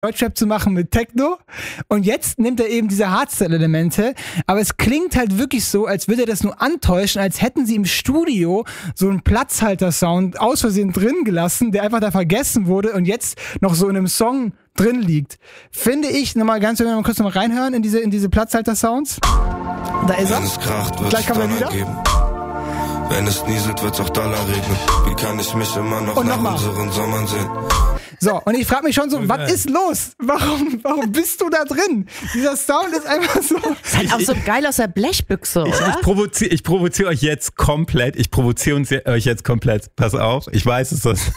Deutschrap zu machen mit Techno und jetzt nimmt er eben diese Hardstyle-Elemente, aber es klingt halt wirklich so, als würde er das nur antäuschen, als hätten sie im Studio so einen Platzhalter-Sound aus Versehen drin gelassen, der einfach da vergessen wurde und jetzt noch so in einem Song drin liegt. Finde ich, wenn wir kurz nochmal reinhören in diese Platzhalter-Sounds. Da ist er. Wenn es kracht, gleich kommt er wieder. Geben. Wenn es nieselt, wird's auch Dollar regnen. Wie kann ich mich immer noch nach unseren Sommern sehen? So, und ich frage mich schon so, was ist los? Warum bist du da drin? Dieser Sound ist einfach so... Ist halt auch so geil aus der Blechbüchse, oder? Ich provoziere euch jetzt komplett. Pass auf, ich weiß es ist.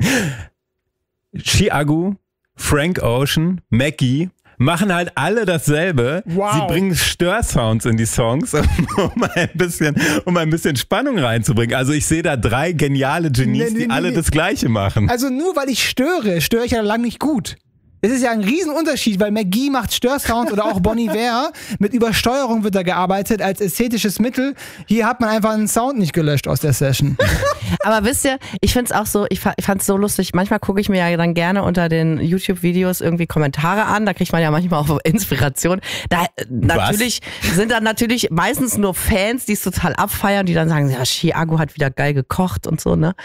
Chiago, Frank Ocean, Mackie machen halt alle dasselbe. Wow. Sie bringen Störsounds in die Songs, um ein bisschen Spannung reinzubringen. Also ich sehe da 3 geniale Genies, die alle das Gleiche machen. Also nur weil ich störe ich ja lang nicht gut. Es ist ja ein Riesenunterschied, weil Maggie macht Störsound oder auch Bon Iver. Mit Übersteuerung wird da gearbeitet als ästhetisches Mittel. Hier hat man einfach einen Sound nicht gelöscht aus der Session. Aber wisst ihr, ich find's auch so, ich fand's so lustig. Manchmal gucke ich mir ja dann gerne unter den YouTube-Videos irgendwie Kommentare an. Da kriegt man ja manchmal auch Inspiration. Da natürlich sind dann natürlich meistens nur Fans, die es total abfeiern, die dann sagen, ja, Chiago hat wieder geil gekocht und so, ne?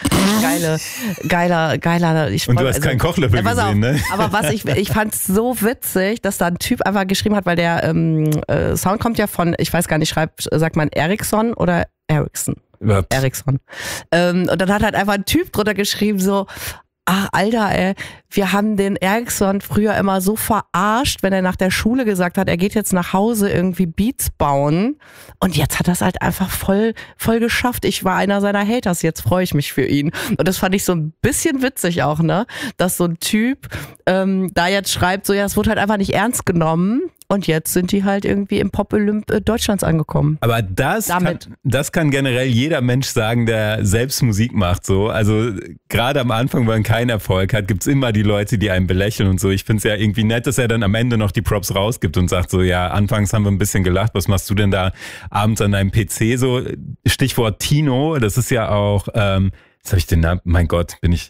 Geiler. Und du hast keinen Kochlöffel gesehen, ne? Aber ich fand's so witzig, dass da ein Typ einfach geschrieben hat, weil der Sound kommt ja von, ich weiß gar nicht, sagt man Ericsson oder Ericsson? Ja. Ericsson. Und dann hat halt einfach ein Typ drunter geschrieben so, ach Alter, ey, wir haben den Ericsson früher immer so verarscht, wenn er nach der Schule gesagt hat, er geht jetzt nach Hause irgendwie Beats bauen. Und jetzt hat er es halt einfach voll geschafft. Ich war einer seiner Haters, jetzt freue ich mich für ihn. Und das fand ich so ein bisschen witzig auch, ne? Dass so ein Typ da jetzt schreibt, so ja, es wurde halt einfach nicht ernst genommen. Und jetzt sind die halt irgendwie im Pop-Olymp Deutschlands angekommen. Aber das kann generell jeder Mensch sagen, der selbst Musik macht. So. Also gerade am Anfang, wenn man keinen Erfolg hat, gibt's immer die Leute, die einen belächeln und so. Ich find's ja irgendwie nett, dass er dann am Ende noch die Props rausgibt und sagt so, ja, anfangs haben wir ein bisschen gelacht, was machst du denn da abends an deinem PC? So Stichwort Tino, das ist ja auch, jetzt habe ich den Namen, mein Gott, bin ich...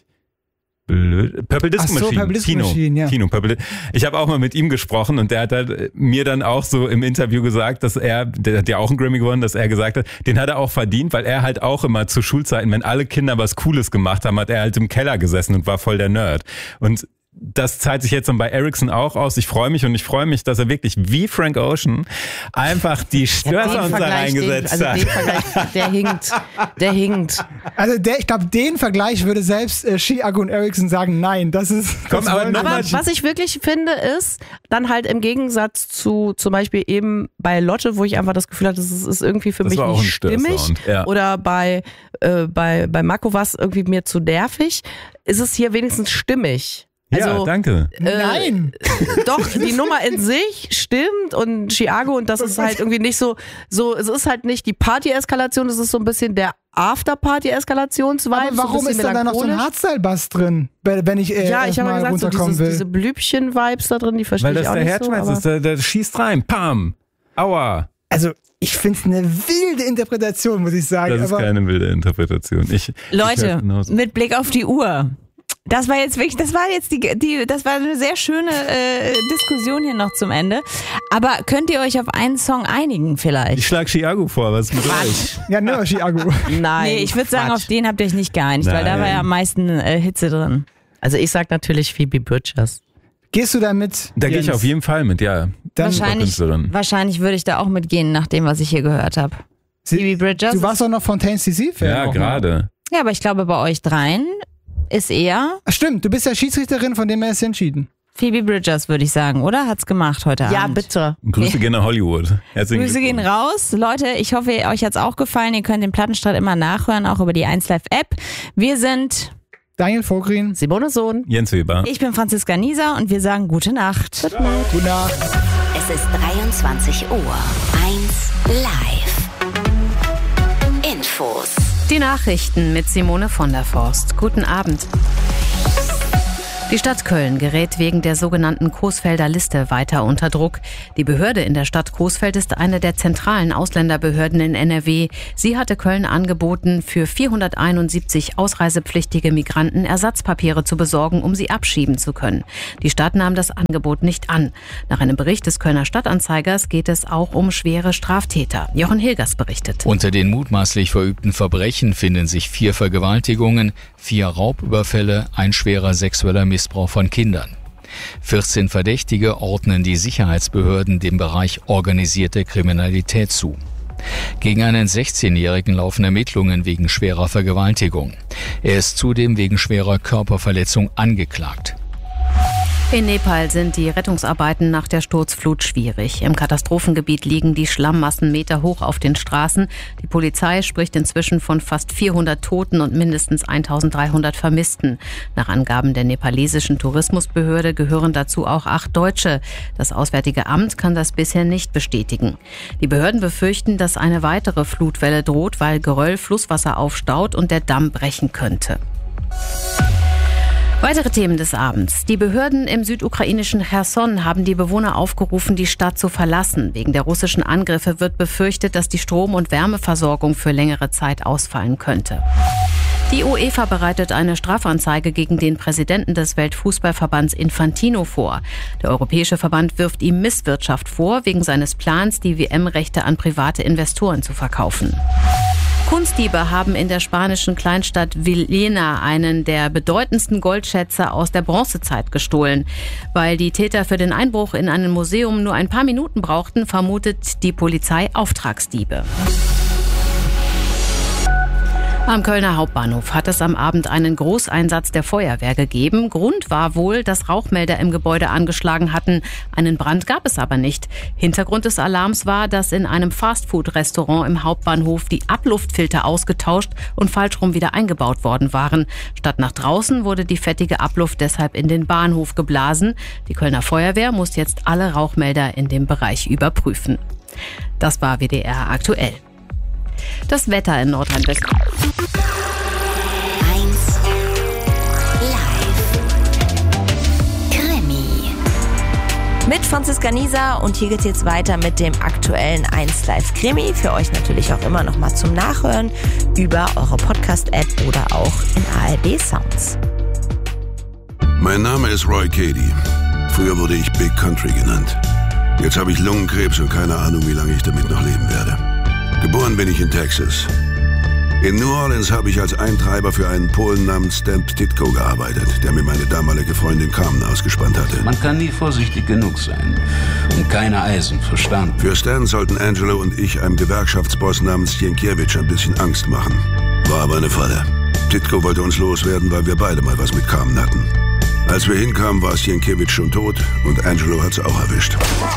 Purple Disco Machine. Purple Disco Machine, ja. Tino, ich habe auch mal mit ihm gesprochen und der hat halt mir dann auch so im Interview gesagt, dass der hat ja auch einen Grammy gewonnen, dass er gesagt hat, den hat er auch verdient, weil er halt auch immer zu Schulzeiten, wenn alle Kinder was Cooles gemacht haben, hat er halt im Keller gesessen und war voll der Nerd. Und das zahlt sich jetzt dann bei Ericsson auch aus. Ich freue mich, dass er wirklich wie Frank Ocean einfach die Störsounds da reingesetzt hat. Den Vergleich, der hinkt. Also ich glaube, den Vergleich würde selbst Chiago und Ericsson sagen, nein, das ist... Aber was ich wirklich finde ist, dann halt im Gegensatz zu zum Beispiel eben bei Lotte, wo ich einfach das Gefühl hatte, das ist irgendwie für mich nicht stimmig. Ja. Oder bei Marco war es irgendwie mir zu nervig, ist es hier wenigstens stimmig. Also, ja, danke. Nein! Doch, die Nummer in sich stimmt und Chiago und das ist halt irgendwie nicht so, es ist halt nicht die Party-Eskalation, es ist so ein bisschen der After-Party-Eskalationsvibe. Aber warum ist da noch so ein Hardstyle-Bass drin, wenn ich ich habe mal gesagt, runterkommen so will? diese Blübchen-Vibes da drin, die verstehe ich auch nicht so. Weil das der Herzschmerz ist, der schießt rein, pam, aua. Also ich finde es eine wilde Interpretation, muss ich sagen. Das ist keine wilde Interpretation. Leute, mit Blick auf die Uhr. Das war jetzt wirklich, das war eine sehr schöne Diskussion hier noch zum Ende. Aber könnt ihr euch auf einen Song einigen vielleicht? Ich schlage Chiago vor, was ist mit euch? Ja, nur Chiago. Nein, nee, ich würde sagen, auf den habt ihr euch nicht geeinigt, weil da war ja am meisten Hitze drin. Also ich sag natürlich Phoebe Bridgers. Gehst du da mit? Da gehe ich auf jeden Fall mit, ja. Wahrscheinlich würde ich da auch mitgehen, nach dem, was ich hier gehört habe. Phoebe Bridgers. Du warst doch noch Fontaine CC-Fan. Ja, gerade. Ja, aber ich glaube, bei euch dreien ist eher... Ach, stimmt, du bist ja Schiedsrichterin, von dem her ist entschieden. Phoebe Bridgers, würde ich sagen, oder? Hat's gemacht heute Abend. Ja, bitte. Grüße gehen nach Hollywood. Grüße gehen raus. Leute, ich hoffe, euch hat's auch gefallen. Ihr könnt den Plattenstreit immer nachhören, auch über die 1Live-App. Wir sind... Daniel Vogrin, Simone Sohn, Jens Weber. Ich bin Franziska Nieser und wir sagen gute Nacht. Gute Nacht. Gute Nacht. Es ist 23 Uhr. 1Live. Infos. Die Nachrichten mit Simone von der Forst. Guten Abend. Die Stadt Köln gerät wegen der sogenannten Coesfelder Liste weiter unter Druck. Die Behörde in der Stadt Coesfeld ist eine der zentralen Ausländerbehörden in NRW. Sie hatte Köln angeboten, für 471 ausreisepflichtige Migranten Ersatzpapiere zu besorgen, um sie abschieben zu können. Die Stadt nahm das Angebot nicht an. Nach einem Bericht des Kölner Stadtanzeigers geht es auch um schwere Straftäter. Jochen Hilgers berichtet. Unter den mutmaßlich verübten Verbrechen finden sich 4 Vergewaltigungen, 4 Raubüberfälle, ein schwerer sexueller Missbrauch von Kindern. 14 Verdächtige ordnen die Sicherheitsbehörden dem Bereich organisierte Kriminalität zu. Gegen einen 16-Jährigen laufen Ermittlungen wegen schwerer Vergewaltigung. Er ist zudem wegen schwerer Körperverletzung angeklagt. In Nepal sind die Rettungsarbeiten nach der Sturzflut schwierig. Im Katastrophengebiet liegen die Schlammmassen meterhoch auf den Straßen. Die Polizei spricht inzwischen von fast 400 Toten und mindestens 1300 Vermissten. Nach Angaben der nepalesischen Tourismusbehörde gehören dazu auch 8 Deutsche. Das Auswärtige Amt kann das bisher nicht bestätigen. Die Behörden befürchten, dass eine weitere Flutwelle droht, weil Geröll Flusswasser aufstaut und der Damm brechen könnte. Weitere Themen des Abends. Die Behörden im südukrainischen Cherson haben die Bewohner aufgerufen, die Stadt zu verlassen. Wegen der russischen Angriffe wird befürchtet, dass die Strom- und Wärmeversorgung für längere Zeit ausfallen könnte. Die UEFA bereitet eine Strafanzeige gegen den Präsidenten des Weltfußballverbands Infantino vor. Der Europäische Verband wirft ihm Misswirtschaft vor, wegen seines Plans, die WM-Rechte an private Investoren zu verkaufen. Kunstdiebe haben in der spanischen Kleinstadt Villena einen der bedeutendsten Goldschätze aus der Bronzezeit gestohlen. Weil die Täter für den Einbruch in ein Museum nur ein paar Minuten brauchten, vermutet die Polizei Auftragsdiebe. Am Kölner Hauptbahnhof hat es am Abend einen Großeinsatz der Feuerwehr gegeben. Grund war wohl, dass Rauchmelder im Gebäude angeschlagen hatten. Einen Brand gab es aber nicht. Hintergrund des Alarms war, dass in einem Fastfood-Restaurant im Hauptbahnhof die Abluftfilter ausgetauscht und falsch rum wieder eingebaut worden waren. Statt nach draußen wurde die fettige Abluft deshalb in den Bahnhof geblasen. Die Kölner Feuerwehr muss jetzt alle Rauchmelder in dem Bereich überprüfen. Das war WDR aktuell. Das Wetter in Nordrhein-Westfalen. 1 Live Krimi Mit Franziska Nieser und hier geht's jetzt weiter mit dem aktuellen 1 Live Krimi. Für euch natürlich auch immer noch mal zum Nachhören über eure Podcast-App oder auch in ARD Sounds. Mein Name ist Roy Cady. Früher wurde ich Big Country genannt. Jetzt habe ich Lungenkrebs und keine Ahnung, wie lange ich damit noch leben werde. Geboren bin ich in Texas. In New Orleans habe ich als Eintreiber für einen Polen namens Stan Ptitko gearbeitet, der mir meine damalige Freundin Carmen ausgespannt hatte. Man kann nie vorsichtig genug sein. Und keine Eisen, verstanden? Für Stan sollten Angelo und ich einem Gewerkschaftsboss namens Jenkiewicz ein bisschen Angst machen. War aber eine Falle. Ptitko wollte uns loswerden, weil wir beide mal was mit Carmen hatten. Als wir hinkamen, war Jenkiewicz schon tot und Angelo hat's auch erwischt.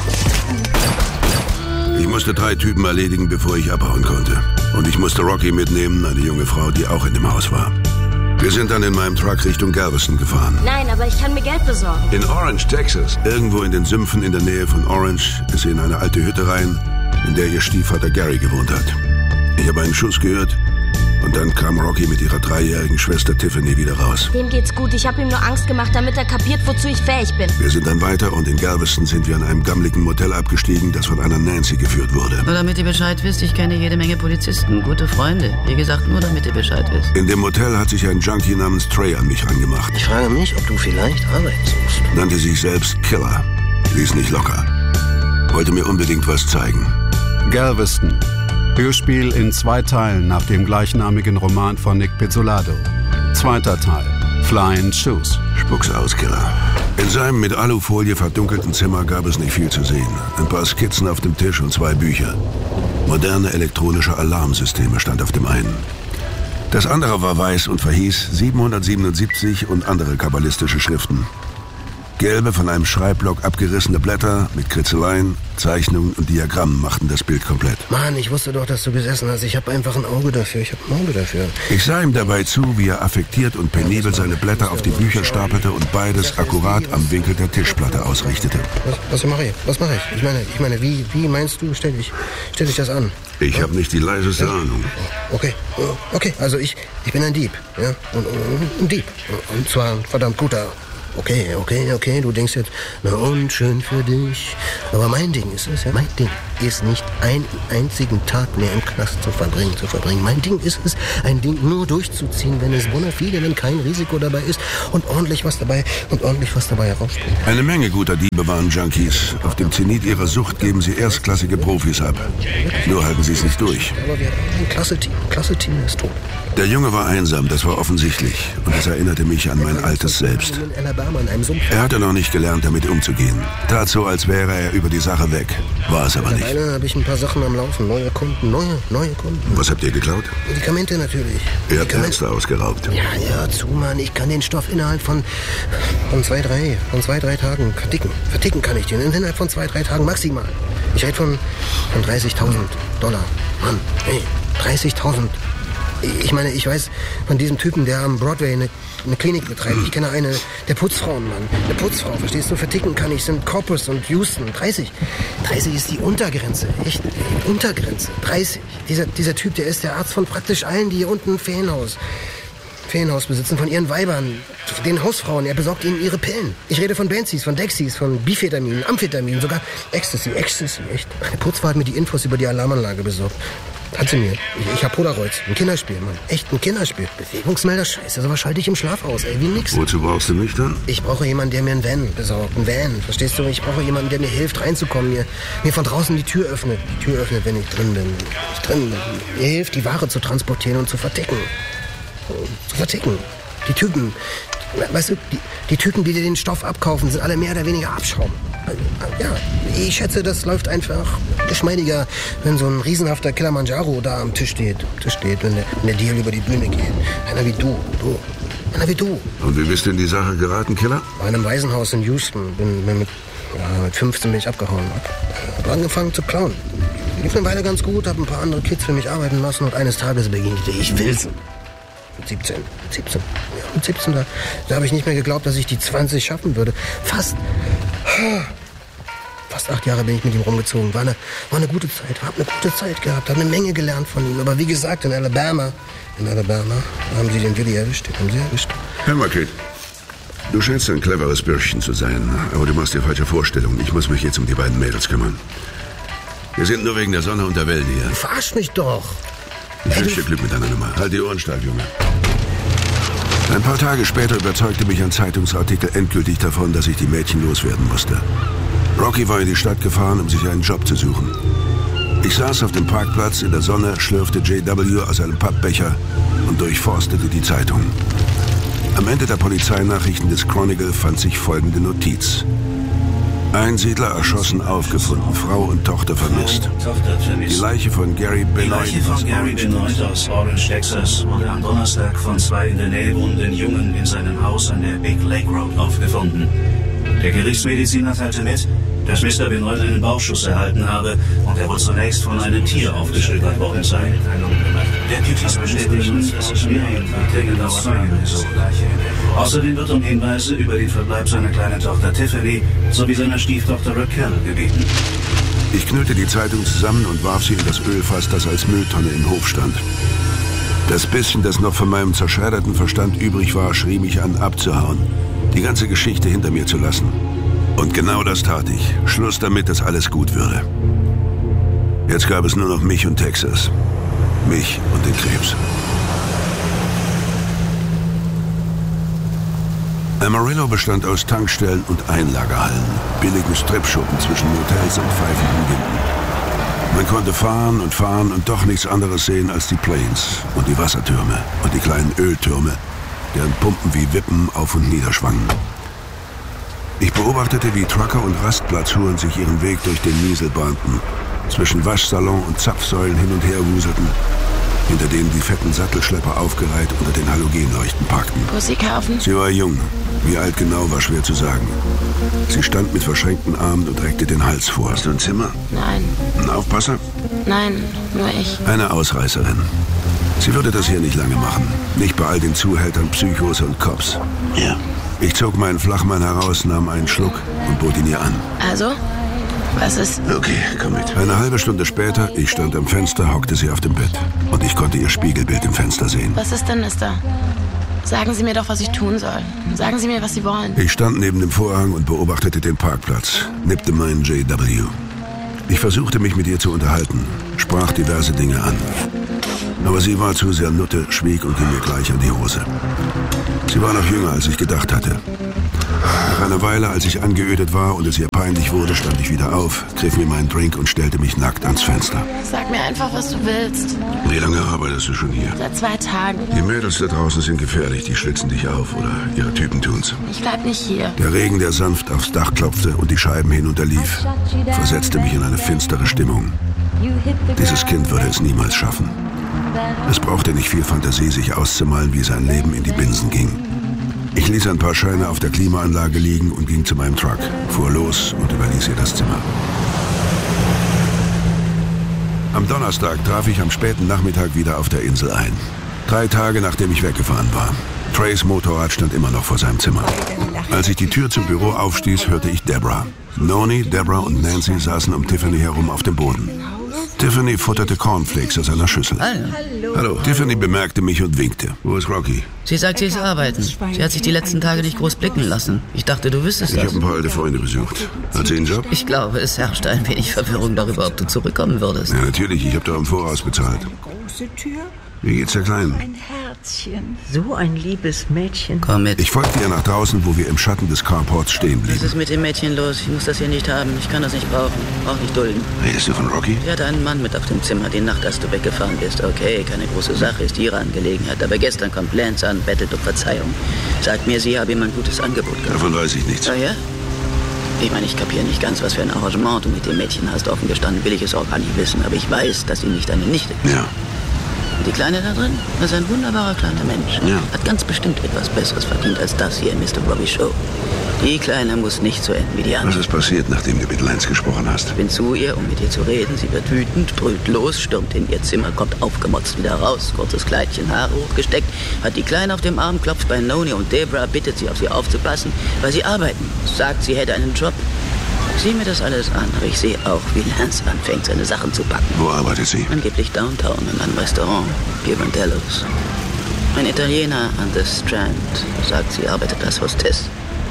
Ich musste 3 Typen erledigen, bevor ich abhauen konnte. Und ich musste Rocky mitnehmen, eine junge Frau, die auch in dem Haus war. Wir sind dann in meinem Truck Richtung Galveston gefahren. Nein, aber ich kann mir Geld besorgen. In Orange, Texas, irgendwo in den Sümpfen in der Nähe von Orange, ist sie in eine alte Hütte rein, in der ihr Stiefvater Gary gewohnt hat. Ich habe einen Schuss gehört und dann kam Rocky mit ihrer 3-jährigen Schwester Tiffany wieder raus. Dem geht's gut. Ich habe ihm nur Angst gemacht, damit er kapiert, wozu ich fähig bin. Wir sind dann weiter und in Galveston sind wir an einem gammeligen Motel abgestiegen, das von einer Nancy geführt wurde. Nur damit ihr Bescheid wisst, ich kenne jede Menge Polizisten, gute Freunde. Wie gesagt, nur damit ihr Bescheid wisst. In dem Motel hat sich ein Junkie namens Trey an mich rangemacht. Ich frage mich, ob du vielleicht Arbeit suchst. Nannte sich selbst Killer. Ließ nicht locker. Wollte mir unbedingt was zeigen. Galveston. Hörspiel in 2 Teilen nach dem gleichnamigen Roman von Nick Pizzolatto. 2. Teil. Flying Shoes. Spuck's aus, Killer. In seinem mit Alufolie verdunkelten Zimmer gab es nicht viel zu sehen. Ein paar Skizzen auf dem Tisch und 2 Bücher. Moderne elektronische Alarmsysteme stand auf dem einen. Das andere war weiß und verhieß 777 und andere kabbalistische Schriften. Gelbe, von einem Schreibblock abgerissene Blätter mit Kritzeleien, Zeichnungen und Diagrammen machten das Bild komplett. Mann, ich wusste doch, dass du gesessen hast. Ich habe einfach ein Auge dafür. Ich sah ihm dabei zu, wie er affektiert und penibel seine Blätter auf die Bücher stapelte und beides akkurat am Winkel der Tischplatte ausrichtete. Was mache ich? Ich meine, wie meinst du, stell dich das an? Ich habe nicht die leiseste Ahnung. Okay, also ich bin ein Dieb, ja? Und ein Dieb. Und zwar ein verdammt guter. Okay, du denkst jetzt, na und schön für dich. Aber mein Ding ist es, mein Ding ist nicht einen einzigen Tag mehr im Knast zu verbringen. Mein Ding ist es, ein Ding nur durchzuziehen, wenn es bona fide, wenn kein Risiko dabei ist und ordentlich was dabei herausspringt. Eine Menge guter Diebe waren Junkies. Auf dem Zenit ihrer Sucht geben sie erstklassige Profis ab. Nur halten sie es nicht durch. Aber wir haben ein klasse Team ist tot. Der Junge war einsam, das war offensichtlich. Und es erinnerte mich an mein altes Selbst. Er hatte noch nicht gelernt, damit umzugehen. Tat so, als wäre er über die Sache weg. War es aber nicht. Mittlerweile habe ich ein paar Sachen am Laufen. Neue Kunden. Was habt ihr geklaut? Medikamente natürlich. Ihr habt Fenster ausgeraubt. Ja, Mann. Ich kann den Stoff innerhalb von 2-3 Tagen verticken kann ich den. Innerhalb von 2-3 Tagen maximal. Ich rede von $30.000. Mann, hey, 30.000. Ich meine, ich weiß von diesem Typen, der am Broadway eine Klinik betreibt. Ich kenne der Putzfrauen, Mann. Eine Putzfrau, verstehst du? Verticken kann ich, sind Corpus und Houston. 30 ist die Untergrenze. Echt, Untergrenze. 30. Dieser Typ, der ist der Arzt von praktisch allen, die hier unten ein Ferienhaus besitzen, von ihren Weibern, den Hausfrauen. Er besorgt ihnen ihre Pillen. Ich rede von Benzis, von Dexys, von Bifetamin, Amphetamin, sogar Ecstasy, echt. Eine Putzfrau hat mir die Infos über die Alarmanlage besorgt. Hat sie mir. Ich hab Polaroids. Ein Kinderspiel, Mann. Echt ein Kinderspiel. Bewegungsmelder, scheiße. Sowas schalte ich im Schlaf aus, ey. Wie nix. Wozu brauchst du mich dann? Ich brauche jemanden, der mir einen Van besorgt. Ein Van, verstehst du? Ich brauche jemanden, der mir hilft, reinzukommen. Mir von draußen die Tür öffnet. Die Tür öffnet, wenn ich drin bin. Mir hilft, die Ware zu transportieren und zu verticken. Die Typen, weißt du, die Typen, die dir den Stoff abkaufen, sind alle mehr oder weniger Abschaum. Ja, ich schätze, das läuft einfach geschmeidiger, wenn so ein riesenhafter Kilimanjaro da am Tisch steht, wenn der Deal über die Bühne geht. Einer wie du. Einer wie du. Und wie bist du in die Sache geraten, Killer? Bei einem Waisenhaus in Houston. Mit 15 bin ich abgehauen. Hab angefangen zu klauen. Lief eine Weile ganz gut, hab ein paar andere Kids für mich arbeiten lassen und eines Tages begegnete ich Wilson. Mit 17. Da habe ich nicht mehr geglaubt, dass ich die 20 schaffen würde. Fast 8 Jahre bin ich mit ihm rumgezogen. War eine gute Zeit. Hab eine gute Zeit gehabt. Hab eine Menge gelernt von ihm. Aber wie gesagt, in Alabama haben sie den Willi erwischt. Hör mal, Kid. Du scheinst ein cleveres Bürschchen zu sein. Aber du machst dir falsche Vorstellungen. Ich muss mich jetzt um die beiden Mädels kümmern. Wir sind nur wegen der Sonne und der Welt hier. Du verarsch mich doch. Ich wünsche dir Glück mit deiner Nummer. Halt die Ohren steif, Junge. Ein paar Tage später überzeugte mich ein Zeitungsartikel endgültig davon, dass ich die Mädchen loswerden musste. Rocky war in die Stadt gefahren, um sich einen Job zu suchen. Ich saß auf dem Parkplatz in der Sonne, schlürfte JW aus einem Pappbecher und durchforstete die Zeitung. Am Ende der Polizeinachrichten des Chronicle fand sich folgende Notiz. Einsiedler erschossen, aufgefunden, Frau und Tochter vermisst. Die Leiche von Gary Benoit aus Orange, Texas, wurde am Donnerstag von 2 in der Nähe wohnenden Jungen in seinem Haus an der Big Lake Road aufgefunden. Der Gerichtsmediziner teilte mit, dass Mr. Benoit einen Bauchschuss erhalten habe und er wohl zunächst von einem Tier aufgeschlittert worden sei. Deputies bestätigten, dass es mehrere dringende Zeugen ist. Außerdem wird um Hinweise über den Verbleib seiner kleinen Tochter Tiffany sowie seiner Stieftochter Raquel gebeten. Ich knüllte die Zeitung zusammen und warf sie in das Ölfass, das als Mülltonne im Hof stand. Das bisschen, das noch von meinem zerschredderten Verstand übrig war, schrie mich an, abzuhauen. Die ganze Geschichte hinter mir zu lassen. Und genau das tat ich. Schluss damit, dass alles gut würde. Jetzt gab es nur noch mich und Texas. Mich und den Krebs. Amarillo bestand aus Tankstellen und Einlagerhallen, billigen Stripschuppen zwischen Motels und pfeifenden Winden. Man konnte fahren und doch nichts anderes sehen als die Plains und die Wassertürme und die kleinen Öltürme, deren Pumpen wie Wippen auf und nieder schwangen. Ich beobachtete, wie Trucker und Rastplatzhuren sich ihren Weg durch den Niesel bahnten, zwischen Waschsalon und Zapfsäulen hin und her wuselten, hinter denen die fetten Sattelschlepper aufgereiht unter den Halogenleuchten parkten. Musikhafen? Sie war jung. Wie alt genau, war schwer zu sagen. Sie stand mit verschränkten Armen und reckte den Hals vor. Hast du ein Zimmer? Nein. Ein Aufpasser? Nein, nur ich. Eine Ausreißerin. Sie würde das hier nicht lange machen. Nicht bei all den Zuhältern, Psychos und Cops. Ja. Ich zog meinen Flachmann heraus, nahm einen Schluck und bot ihn ihr an. Also? Was ist? Okay, komm mit. Eine halbe Stunde später, ich stand am Fenster, hockte sie auf dem Bett. Und ich konnte ihr Spiegelbild im Fenster sehen. Was ist denn, Mister? Sagen Sie mir doch, was ich tun soll. Sagen Sie mir, was Sie wollen. Ich stand neben dem Vorhang und beobachtete den Parkplatz, nippte meinen JW. Ich versuchte mich mit ihr zu unterhalten, sprach diverse Dinge an. Aber sie war zu sehr Nutte, schwieg und ging mir gleich an die Hose. Sie war noch jünger, als ich gedacht hatte. Nach einer Weile, als ich angeödet war und es ihr peinlich wurde, stand ich wieder auf, griff mir meinen Drink und stellte mich nackt ans Fenster. Sag mir einfach, was du willst. Wie lange arbeitest du schon hier? Seit 2 Tagen. Die Mädels da draußen sind gefährlich, die schlitzen dich auf oder ihre Typen tun's. Ich bleib nicht hier. Der Regen, der sanft aufs Dach klopfte und die Scheiben hinunterlief, versetzte mich in eine finstere Stimmung. Dieses Kind würde es niemals schaffen. Es brauchte nicht viel Fantasie, sich auszumalen, wie sein Leben in die Binsen ging. Ich ließ ein paar Scheine auf der Klimaanlage liegen und ging zu meinem Truck, fuhr los und überließ ihr das Zimmer. Am Donnerstag traf ich am späten Nachmittag wieder auf der Insel ein. 3 Tage, nachdem ich weggefahren war. Trays Motorrad stand immer noch vor seinem Zimmer. Als ich die Tür zum Büro aufstieß, hörte ich Deborah. Noni, Deborah und Nancy saßen um Tiffany herum auf dem Boden. Tiffany futterte Cornflakes aus einer Schüssel. Hallo. Tiffany bemerkte mich und winkte. Wo ist Rocky? Sie sagt, sie ist arbeiten. Sie hat sich die letzten Tage nicht groß blicken lassen. Ich dachte, du wüsstest das. Ich habe ein paar alte Freunde besucht. Hat sie einen Job? Ich glaube, es herrscht ein wenig Verwirrung darüber, ob du zurückkommen würdest. Ja, natürlich. Ich habe da im Voraus bezahlt. Wie geht's der Kleinen? Ein Herzchen. So ein liebes Mädchen. Komm mit. Ich folgte ihr nach draußen, wo wir im Schatten des Carports stehen blieben. Was ist mit dem Mädchen los? Ich muss das hier nicht haben. Ich kann das nicht brauchen. Auch nicht dulden. Redest du von Rocky? Sie hatte einen Mann mit auf dem Zimmer, die Nacht, als du weggefahren bist. Okay, keine große Sache, ist ihre Angelegenheit. Aber gestern kommt Lance an, bettelt um Verzeihung. Sagt mir, sie habe ihm ein gutes Angebot gemacht. Davon weiß ich nichts. Ah ja? Ich meine, ich kapiere nicht ganz, was für ein Arrangement du mit dem Mädchen hast. Offen gestanden will ich es auch gar nicht wissen. Aber ich weiß, dass sie nicht deine Nichte ist. Ja. Und die Kleine da drin? Das ist ein wunderbarer kleiner Mensch. Ja. Hat ganz bestimmt etwas Besseres verdient als das hier in Mr. Robbie Show. Die Kleine muss nicht so enden wie die anderen. Was ist passiert, nachdem du mit Lance gesprochen hast? Ich bin zu ihr, um mit ihr zu reden. Sie wird wütend, brüllt los, stürmt in ihr Zimmer, kommt aufgemotzt wieder raus. Kurzes Kleidchen, Haare hochgesteckt, hat die Kleine auf dem Arm, klopft bei Noni und Deborah, bittet sie, auf sie aufzupassen, weil sie arbeiten. Sagt, sie hätte einen Job. Ich sehe mir das alles an, aber ich sehe auch, wie Lance anfängt, seine Sachen zu packen. Wo arbeitet sie? Angeblich downtown in einem Restaurant, Pirandellos. Ein Italiener an The Strand sagt, sie arbeitet als Hostess.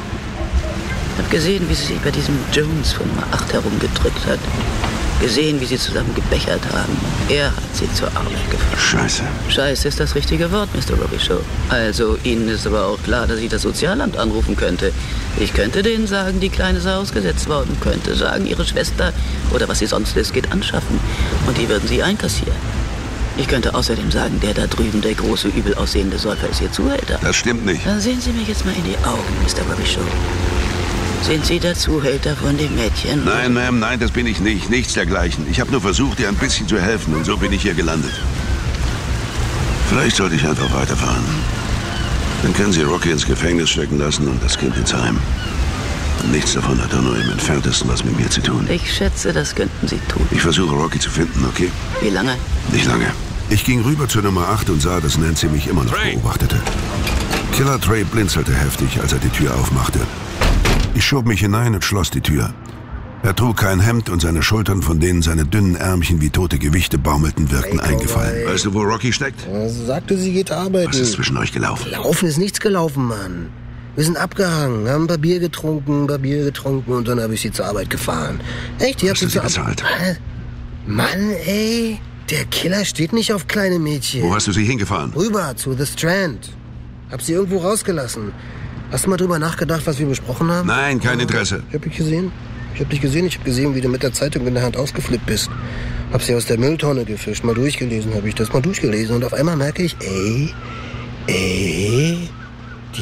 Ich habe gesehen, wie sie sich bei diesem Jones von Nummer 8 herumgedrückt hat. Gesehen, wie sie zusammen gebechert haben. Er hat sie zur Arbeit gefahren. Scheiße. Scheiße ist das richtige Wort, Mr. Robbie Show. Also, Ihnen ist aber auch klar, dass ich das Sozialamt anrufen könnte. Ich könnte denen sagen, die Kleine sei ausgesetzt worden. Könnte sagen, ihre Schwester oder was sie sonst ist, geht anschaffen. Und die würden sie einkassieren. Ich könnte außerdem sagen, der da drüben, der große, übel aussehende Säufer ist ihr Zuhälter. Das stimmt nicht. Dann sehen Sie mich jetzt mal in die Augen, Mr. Robbie Show. Sind Sie der Zuhälter von dem Mädchen? Nein, Ma'am, nein, das bin ich nicht. Nichts dergleichen. Ich habe nur versucht, ihr ein bisschen zu helfen und so bin ich hier gelandet. Vielleicht sollte ich einfach weiterfahren. Dann können Sie Rocky ins Gefängnis stecken lassen und das Kind ins Heim. Und nichts davon hat er nur im Entferntesten was mit mir zu tun. Ich schätze, das könnten Sie tun. Ich versuche, Rocky zu finden, okay? Wie lange? Nicht lange. Ich ging rüber zur Nummer 8 und sah, dass Nancy mich immer noch beobachtete. Killer Trey blinzelte heftig, als er die Tür aufmachte. Ich schob mich hinein und schloss die Tür. Er trug kein Hemd und seine Schultern, von denen seine dünnen Ärmchen wie tote Gewichte baumelten, wirkten eingefallen. Weißt du, wo Rocky steckt? Sie sagte, sie geht arbeiten. Was ist zwischen euch gelaufen? Laufen ist nichts gelaufen, Mann. Wir sind abgehangen, haben ein paar Bier getrunken und dann habe ich sie zur Arbeit gefahren. Echt? Die hat sie zur bezahlt? Mann, ey. Der Killer steht nicht auf kleine Mädchen. Wo hast du sie hingefahren? Rüber, zu The Strand. Hab sie irgendwo rausgelassen. Hast du mal drüber nachgedacht, was wir besprochen haben? Nein, kein Interesse. Ich hab dich gesehen. Ich hab gesehen, wie du mit der Zeitung in der Hand ausgeflippt bist. Hab sie aus der Mülltonne gefischt. Mal durchgelesen habe ich das. Und auf einmal merke ich, die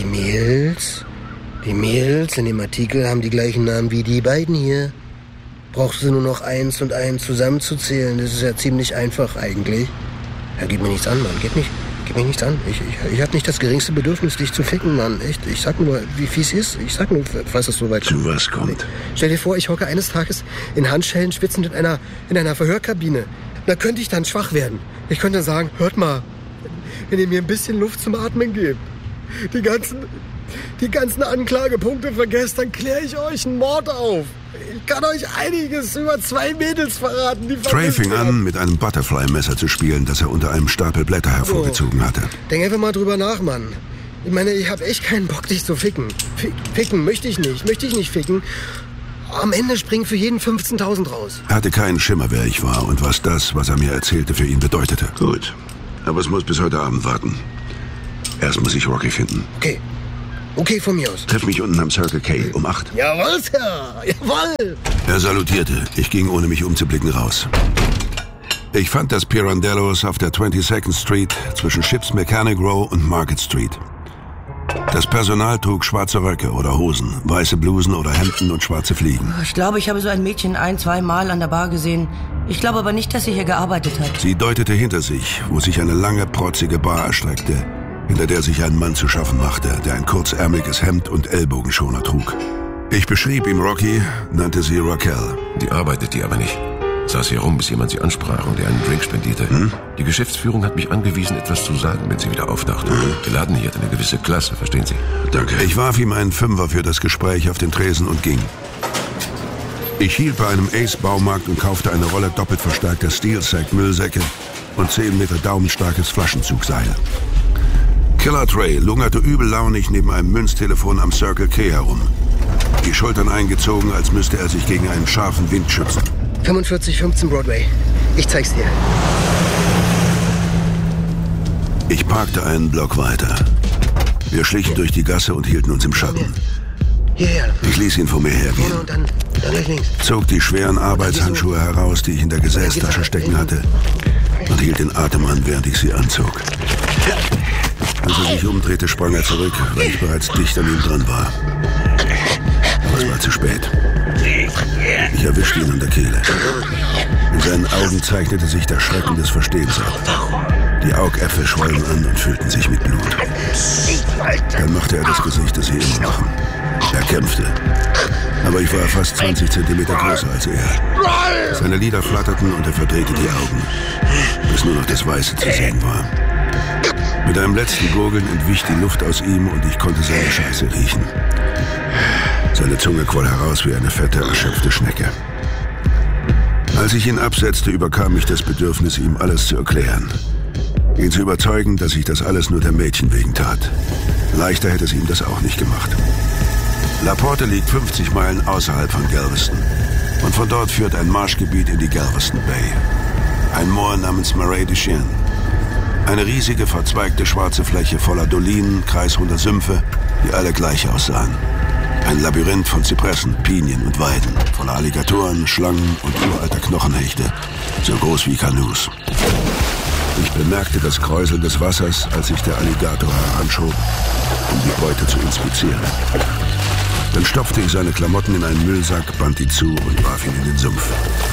Mädels in dem Artikel haben die gleichen Namen wie die beiden hier. Brauchst du nur noch 1 und 1 zusammenzuzählen. Das ist ja ziemlich einfach eigentlich. Ja, geht mir nichts an, Mann. Geht mich nichts an. Ich hab nicht das geringste Bedürfnis, dich zu ficken, Mann. Echt. Ich sag nur, wie fies ist. Ich sag nur, falls das so weit kommt. Zu was kommt? Stell dir vor, ich hocke eines Tages in Handschellen schwitzend in einer Verhörkabine. Da könnte ich dann schwach werden. Ich könnte sagen, hört mal, wenn ihr mir ein bisschen Luft zum Atmen gebt, die ganzen Anklagepunkte vergesst, dann kläre ich euch einen Mord auf. Ich kann euch einiges über 2 Mädels verraten, die Trey fing an, mit einem Butterfly-Messer zu spielen, das er unter einem Stapel Blätter hervorgezogen hatte. Denk einfach mal drüber nach, Mann. Ich meine, ich habe echt keinen Bock, dich zu ficken. Ficken möchte ich nicht ficken. Am Ende springen für jeden 15.000 raus. Er hatte keinen Schimmer, wer ich war und was das, was er mir erzählte, für ihn bedeutete. Gut, aber es muss bis heute Abend warten. Erst muss ich Rocky finden. Okay, von mir aus. Treff mich unten am Circle K um 8. Jawohl, Sir. Jawohl. Er salutierte. Ich ging, ohne mich umzublicken, raus. Ich fand das Pirandellos auf der 22nd Street zwischen Ships Mechanic Row und Market Street. Das Personal trug schwarze Röcke oder Hosen, weiße Blusen oder Hemden und schwarze Fliegen. Ich glaube, ich habe so ein Mädchen 1-2 Mal an der Bar gesehen. Ich glaube aber nicht, dass sie hier gearbeitet hat. Sie deutete hinter sich, wo sich eine lange, protzige Bar erstreckte, hinter der sich ein Mann zu schaffen machte, der ein kurzärmeliges Hemd und Ellbogenschoner trug. Ich beschrieb ihm Rocky, nannte sie Raquel. Die arbeitet die aber nicht. Saß hier rum, bis jemand sie ansprach und ihr einen Drink spendierte. Die Geschäftsführung hat mich angewiesen, etwas zu sagen, wenn sie wieder auftauchte. Der Laden hier hat eine gewisse Klasse, verstehen Sie? Danke. Ich warf ihm einen Fünfer für das Gespräch auf den Tresen und ging. Ich hielt bei einem Ace-Baumarkt und kaufte eine Rolle doppelt verstärkter Steel-Sack-Müllsäcke und 10 Meter daumenstarkes Flaschenzugseil. Killer Trey lungerte übellaunig neben einem Münztelefon am Circle K herum. Die Schultern eingezogen, als müsste er sich gegen einen scharfen Wind schützen. 4515 Broadway. Ich zeig's dir. Ich parkte einen Block weiter. Wir schlichen durch die Gasse und hielten uns im Schatten. Hierher. Ich ließ ihn vor mir hergehen. Und dann durch links. Zog die schweren Arbeitshandschuhe heraus, die ich in der Gesäßtasche stecken hatte, und hielt den Atem an, während ich sie anzog. Als er sich umdrehte, sprang er zurück, weil ich bereits dicht an ihm dran war. Aber es war zu spät. Ich erwischte ihn an der Kehle. In seinen Augen zeichnete sich der Schrecken des Verstehens ab. Die Augäpfel schwollen an und füllten sich mit Blut. Dann machte er das Gesicht, das sie immer machen. Er kämpfte. Aber ich war fast 20 Zentimeter größer als er. Seine Lider flatterten und er verdrehte die Augen, bis nur noch das Weiße zu sehen war. Mit einem letzten Gurgeln entwich die Luft aus ihm und ich konnte seine Scheiße riechen. Seine Zunge quoll heraus wie eine fette, erschöpfte Schnecke. Als ich ihn absetzte, überkam mich das Bedürfnis, ihm alles zu erklären. Ihn zu überzeugen, dass ich das alles nur der Mädchen wegen tat. Leichter hätte es ihm das auch nicht gemacht. La Porte liegt 50 Meilen außerhalb von Galveston. Und von dort führt ein Marschgebiet in die Galveston Bay. Ein Moor namens Marais de Chien. Eine riesige, verzweigte schwarze Fläche voller Dolinen, kreisrunder Sümpfe, die alle gleich aussahen. Ein Labyrinth von Zypressen, Pinien und Weiden, voller Alligatoren, Schlangen und uralter Knochenhechte, so groß wie Kanus. Ich bemerkte das Kräuseln des Wassers, als sich der Alligator heranschob, um die Beute zu inspizieren. Dann stopfte ich seine Klamotten in einen Müllsack, band ihn zu und warf ihn in den Sumpf.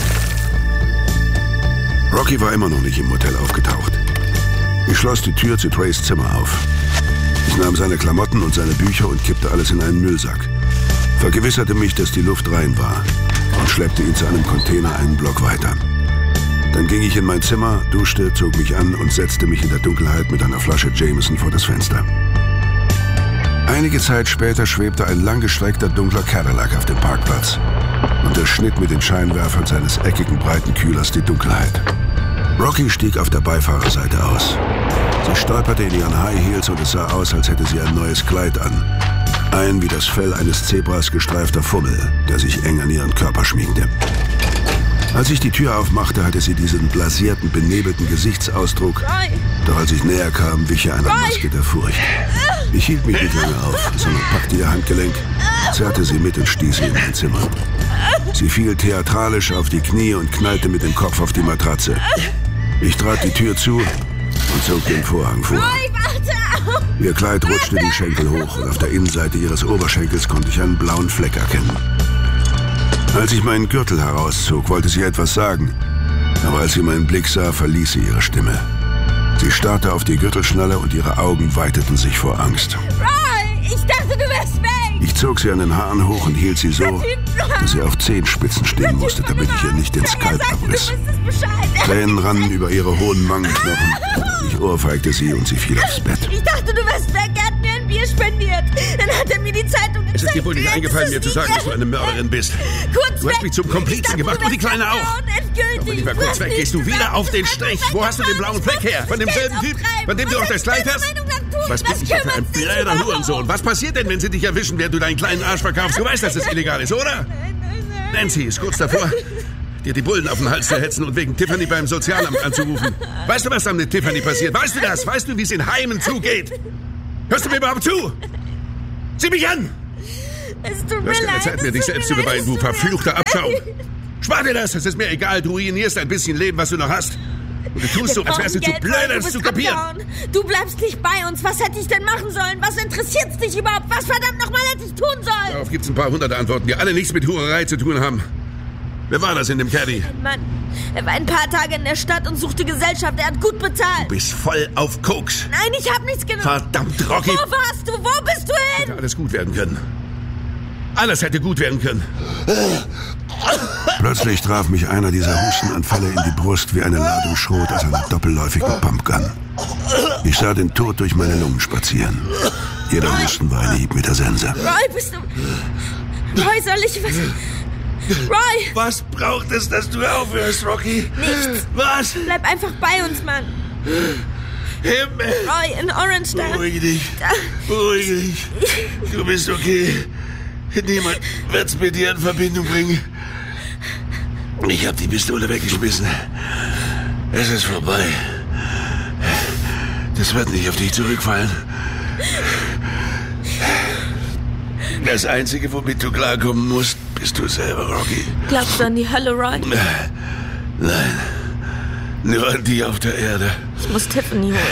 Rocky war immer noch nicht im Hotel aufgetaucht. Ich schloss die Tür zu Treys Zimmer auf. Ich nahm seine Klamotten und seine Bücher und kippte alles in einen Müllsack. Vergewisserte mich, dass die Luft rein war und schleppte ihn zu einem Container einen Block weiter. Dann ging ich in mein Zimmer, duschte, zog mich an und setzte mich in der Dunkelheit mit einer Flasche Jameson vor das Fenster. Einige Zeit später schwebte ein langgestreckter dunkler Cadillac auf dem Parkplatz und er schnitt mit den Scheinwerfern seines eckigen, breiten Kühlers die Dunkelheit. Rocky stieg auf der Beifahrerseite aus. Sie stolperte in ihren High Heels und es sah aus, als hätte sie ein neues Kleid an. Ein wie das Fell eines Zebras gestreifter Fummel, der sich eng an ihren Körper schmiegte. Als ich die Tür aufmachte, hatte sie diesen blasierten, benebelten Gesichtsausdruck. Doch als ich näher kam, wich er einer Maske der Furcht. Ich hielt mich nicht lange auf, sondern packte ihr Handgelenk, zerrte sie mit und stieß sie in mein Zimmer. Sie fiel theatralisch auf die Knie und knallte mit dem Kopf auf die Matratze. Ich trat die Tür zu und zog den Vorhang vor. Ihr Kleid rutschte die Schenkel hoch und auf der Innenseite ihres Oberschenkels konnte ich einen blauen Fleck erkennen. Als ich meinen Gürtel herauszog, wollte sie etwas sagen, aber als sie meinen Blick sah, verließ sie ihre Stimme. Sie starrte auf die Gürtelschnalle und ihre Augen weiteten sich vor Angst. Roy, ich dachte, du wärst weg! Ich zog sie an den Haaren hoch und hielt sie so, dass sie auf Zehenspitzen stehen musste, damit ich ihr nicht den Skalp abriss. Tränen rannen über ihre hohen Wangenknochen. Ich ohrfeigte sie und sie fiel aufs Bett. Ich dachte, du wärst weg. Er hat mir ein mir spendiert. Dann hat er mir die Zeitung gezeigt. Es ist dir wohl nicht eingefallen, mir zu sagen, dass du eine Mörderin bist. Du hast mich zum Komplizen gemacht und die Kleine auch. Aber lieber kurz weg, gehst du wieder auf den Strich. Wo hast du den blauen Fleck her? Von demselben Typ, von dem du auch das Kleid hast? Was bin ich für ein blöder Hurensohn? Was passiert denn, wenn sie dich erwischen, während du deinen kleinen Arsch verkaufst? Du weißt, dass das illegal ist, oder? Nancy ist kurz davor, dir die Bullen auf den Hals zu hetzen und wegen Tiffany beim Sozialamt anzurufen. Weißt du, was dann mit Tiffany passiert? Weißt du das? Weißt du, wie es in Heimen zugeht? Hörst du mir überhaupt zu? Sieh mich an! Es tut Du hast mir keine leid. Zeit mehr, dich selbst zu beweisen, du verfluchter Abschaum. Spar dir das, es ist mir egal. Du ruinierst ein bisschen Leben, was du noch hast. Und du tust so, als wärst du zu blöd, das zu kapieren. Du bleibst nicht bei uns. Was hätte ich denn machen sollen? Was interessiert's dich überhaupt? Was verdammt nochmal hätte ich tun sollen? Darauf gibt's ein paar hundert Antworten, die alle nichts mit Hurerei zu tun haben. Wer war das in dem Caddy? Mann, er war ein paar Tage in der Stadt und suchte Gesellschaft. Er hat gut bezahlt. Du bist voll auf Koks. Nein, ich hab nichts genommen. Verdammt, Rocky. Wo warst du? Wo bist du hin? Hätte alles gut werden können. Alles hätte gut werden können. Plötzlich traf mich einer dieser Hustenanfälle in die Brust wie eine Ladung Schrot aus einer doppelläufigen Pumpgun. Ich sah den Tod durch meine Lungen spazieren. Jeder Husten war ein Hieb mit der Sense. Roy, bist du... Roy, soll ich was... Roy! Was braucht es, dass du aufhörst, Rocky? Nichts. Was? Bleib einfach bei uns, Mann. Himmel. Roy, in Orange da. Beruhige dich. Beruhige dich. Du bist okay. Niemand wird's mit dir in Verbindung bringen. Ich hab die Pistole weggeschmissen. Es ist vorbei. Das wird nicht auf dich zurückfallen. Das Einzige, womit du klarkommen musst, bist du selber, Rocky. Glaubst du an die Hölle, Roy? Nein. Nur an die auf der Erde. Ich muss Tiffany holen.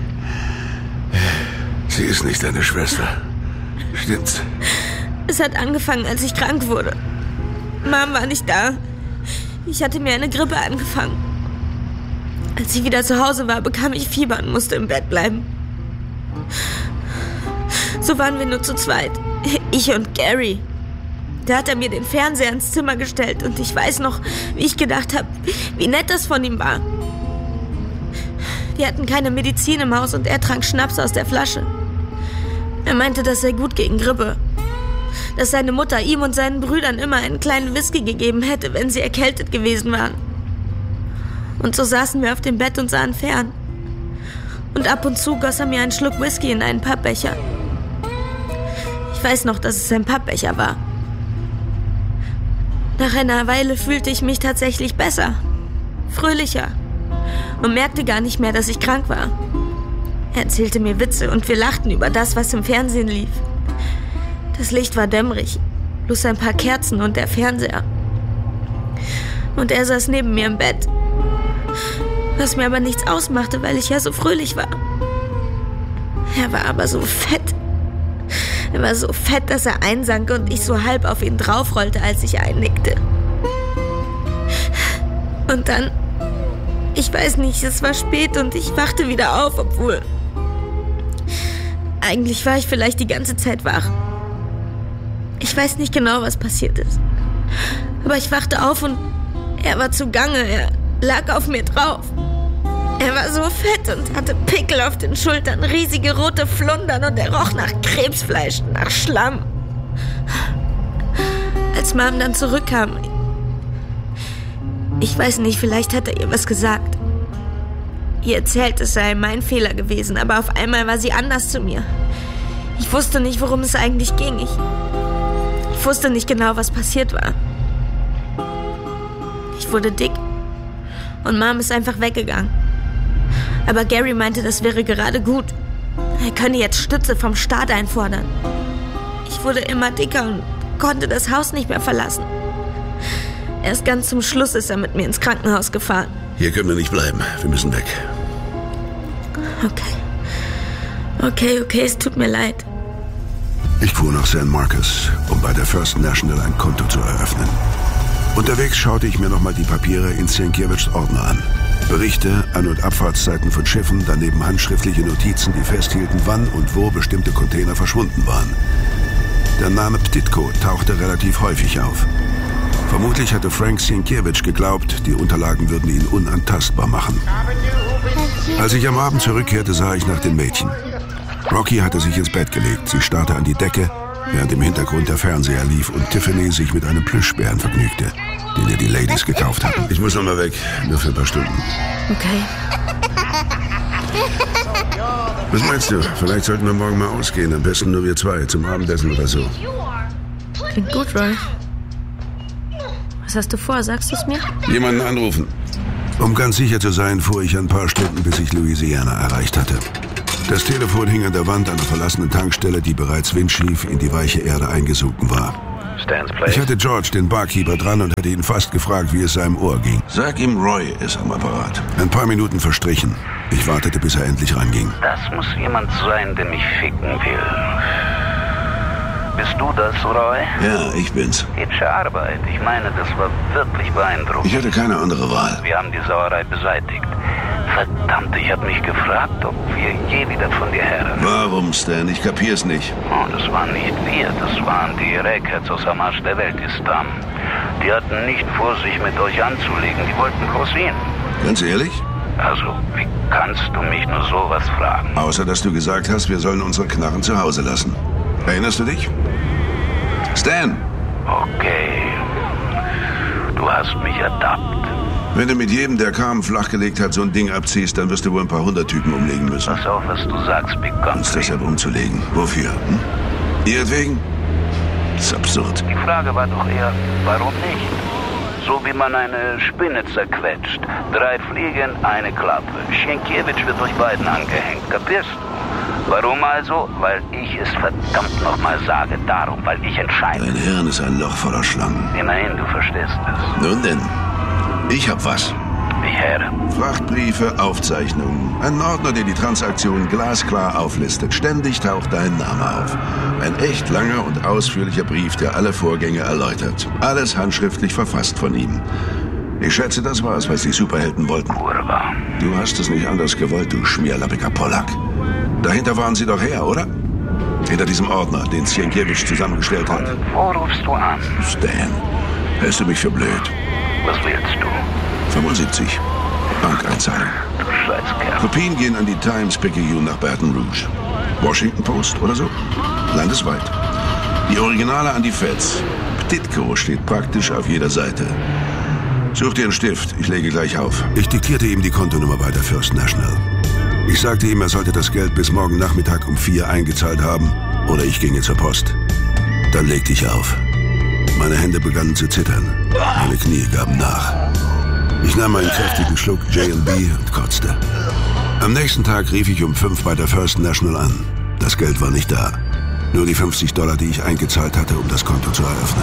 Sie ist nicht deine Schwester. Stimmt's? Es hat angefangen, als ich krank wurde. Mom war nicht da. Ich hatte mir eine Grippe angefangen. Als ich wieder zu Hause war, bekam ich Fieber und musste im Bett bleiben. So waren wir nur zu zweit. Ich und Gary. Da hat er mir den Fernseher ins Zimmer gestellt und ich weiß noch, wie ich gedacht habe, wie nett das von ihm war. Wir hatten keine Medizin im Haus und er trank Schnaps aus der Flasche. Er meinte, das sei gut gegen Grippe. Dass seine Mutter ihm und seinen Brüdern immer einen kleinen Whisky gegeben hätte, wenn sie erkältet gewesen waren. Und so saßen wir auf dem Bett und sahen fern. Und ab und zu goss er mir einen Schluck Whisky in einen Pappbecher. Ich weiß noch, dass es ein Pappbecher war. Nach einer Weile fühlte ich mich tatsächlich besser, fröhlicher und merkte gar nicht mehr, dass ich krank war. Er erzählte mir Witze und wir lachten über das, was im Fernsehen lief. Das Licht war dämmerig, bloß ein paar Kerzen und der Fernseher. Und er saß neben mir im Bett, was mir aber nichts ausmachte, weil ich ja so fröhlich war. Er war aber so fett. Er war so fett, dass er einsank und ich so halb auf ihn draufrollte, als ich einnickte. Und dann, ich weiß nicht, es war spät und ich wachte wieder auf, obwohl... Eigentlich war ich vielleicht die ganze Zeit wach. Ich weiß nicht genau, was passiert ist. Aber ich wachte auf und er war zugange, er lag auf mir drauf. Er war so fett und hatte Pickel auf den Schultern, riesige rote Flundern und er roch nach Krebsfleisch, nach Schlamm. Als Mom dann zurückkam, ich weiß nicht, vielleicht hat er ihr was gesagt. Ihr erzählt, es sei mein Fehler gewesen, aber auf einmal war sie anders zu mir. Ich wusste nicht, worum es eigentlich ging. Ich wusste nicht genau, was passiert war. Ich wurde dick und Mom ist einfach weggegangen. Aber Gary meinte, das wäre gerade gut. Er könne jetzt Stütze vom Staat einfordern. Ich wurde immer dicker und konnte das Haus nicht mehr verlassen. Erst ganz zum Schluss ist er mit mir ins Krankenhaus gefahren. Hier können wir nicht bleiben. Wir müssen weg. Okay, es tut mir leid. Ich fuhr nach San Marcos, um bei der First National ein Konto zu eröffnen. Unterwegs schaute ich mir nochmal die Papiere in Sienkiewicz' Ordner an. Berichte, An- und Abfahrtszeiten von Schiffen, daneben handschriftliche Notizen, die festhielten, wann und wo bestimmte Container verschwunden waren. Der Name Ptitko tauchte relativ häufig auf. Vermutlich hatte Frank Sienkiewicz geglaubt, die Unterlagen würden ihn unantastbar machen. Als ich am Abend zurückkehrte, sah ich nach den Mädchen. Rocky hatte sich ins Bett gelegt. Sie starrte an die Decke, während im Hintergrund der Fernseher lief und Tiffany sich mit einem Plüschbären vergnügte, den ihr die Ladies gekauft hatten. Ich muss noch mal weg, nur für ein paar Stunden. Okay. Was meinst du? Vielleicht sollten wir morgen mal ausgehen. Am besten nur wir zwei, zum Abendessen oder so. Klingt gut, Roy. Was hast du vor? Sagst du es mir? Jemanden anrufen. Um ganz sicher zu sein, fuhr ich ein paar Stunden, bis ich Louisiana erreicht hatte. Das Telefon hing an der Wand einer verlassenen Tankstelle, die bereits windschief in die weiche Erde eingesunken war. Ich hatte George, den Barkeeper, dran und hatte ihn fast gefragt, wie es seinem Ohr ging. Sag ihm, Roy ist am Apparat. Ein paar Minuten verstrichen. Ich wartete, bis er endlich ranging. Das muss jemand sein, der mich ficken will. Bist du das, Roy? Ja, ich bin's. Hübsche Arbeit. Ich meine, das war wirklich beeindruckend. Ich hatte keine andere Wahl. Wir haben die Sauerei beseitigt. Verdammt, ich habe mich gefragt, ob wir je wieder von dir hören. Warum, Stan? Ich kapier's nicht. Oh, das waren nicht wir, das waren die Rackheads aus am Arsch der Weltistan. Die hatten nicht vor, sich mit euch anzulegen, die wollten bloß ihn. Ganz ehrlich? Also, wie kannst du mich nur sowas fragen? Außer, dass du gesagt hast, wir sollen unsere Knarren zu Hause lassen. Erinnerst du dich? Stan! Okay. Du hast mich ertappt. Wenn du mit jedem, der kam, flachgelegt hat, so ein Ding abziehst, dann wirst du wohl ein paar 100 Typen umlegen müssen. Pass auf, was du sagst, Big Country. Uns deshalb umzulegen. Wofür? Hm? Ihretwegen? Das ist absurd. Die Frage war doch eher, warum nicht? So wie man eine Spinne zerquetscht. 3 Fliegen, eine Klappe. Sienkiewicz wird euch beiden angehängt, kapierst du? Warum also? Weil ich es verdammt nochmal sage. Darum, weil ich entscheide. Dein Hirn ist ein Loch voller Schlangen. Immerhin, du verstehst es. Nun denn, ich hab was. Ich höre. Frachtbriefe, Aufzeichnungen. Ein Ordner, der die Transaktion glasklar auflistet. Ständig taucht dein Name auf. Ein echt langer und ausführlicher Brief, der alle Vorgänge erläutert. Alles handschriftlich verfasst von ihm. Ich schätze, das war's, was die Superhelden wollten. Kurva. Du hast es nicht anders gewollt, du schmierlappiger Pollack. Dahinter waren sie doch her, oder? Hinter diesem Ordner, den Sienkiewicz zusammengestellt hat. Und wo rufst du an? Stan, hältst du mich für blöd? Was willst du? 75. Bankeinzahlung. Du Scheißkerl. Kopien gehen an die Times-Picayune nach Baton Rouge. Washington Post oder so. Landesweit. Die Originale an die Feds. Ptitko steht praktisch auf jeder Seite. Such dir einen Stift, ich lege gleich auf. Ich diktierte ihm die Kontonummer bei der First National. Ich sagte ihm, er sollte das Geld bis morgen Nachmittag um 4 eingezahlt haben oder ich ginge zur Post. Dann legte ich auf. Meine Hände begannen zu zittern. Meine Knie gaben nach. Ich nahm einen kräftigen Schluck J&B und kotzte. Am nächsten Tag rief ich um 5 bei der First National an. Das Geld war nicht da. Nur die $50, die ich eingezahlt hatte, um das Konto zu eröffnen.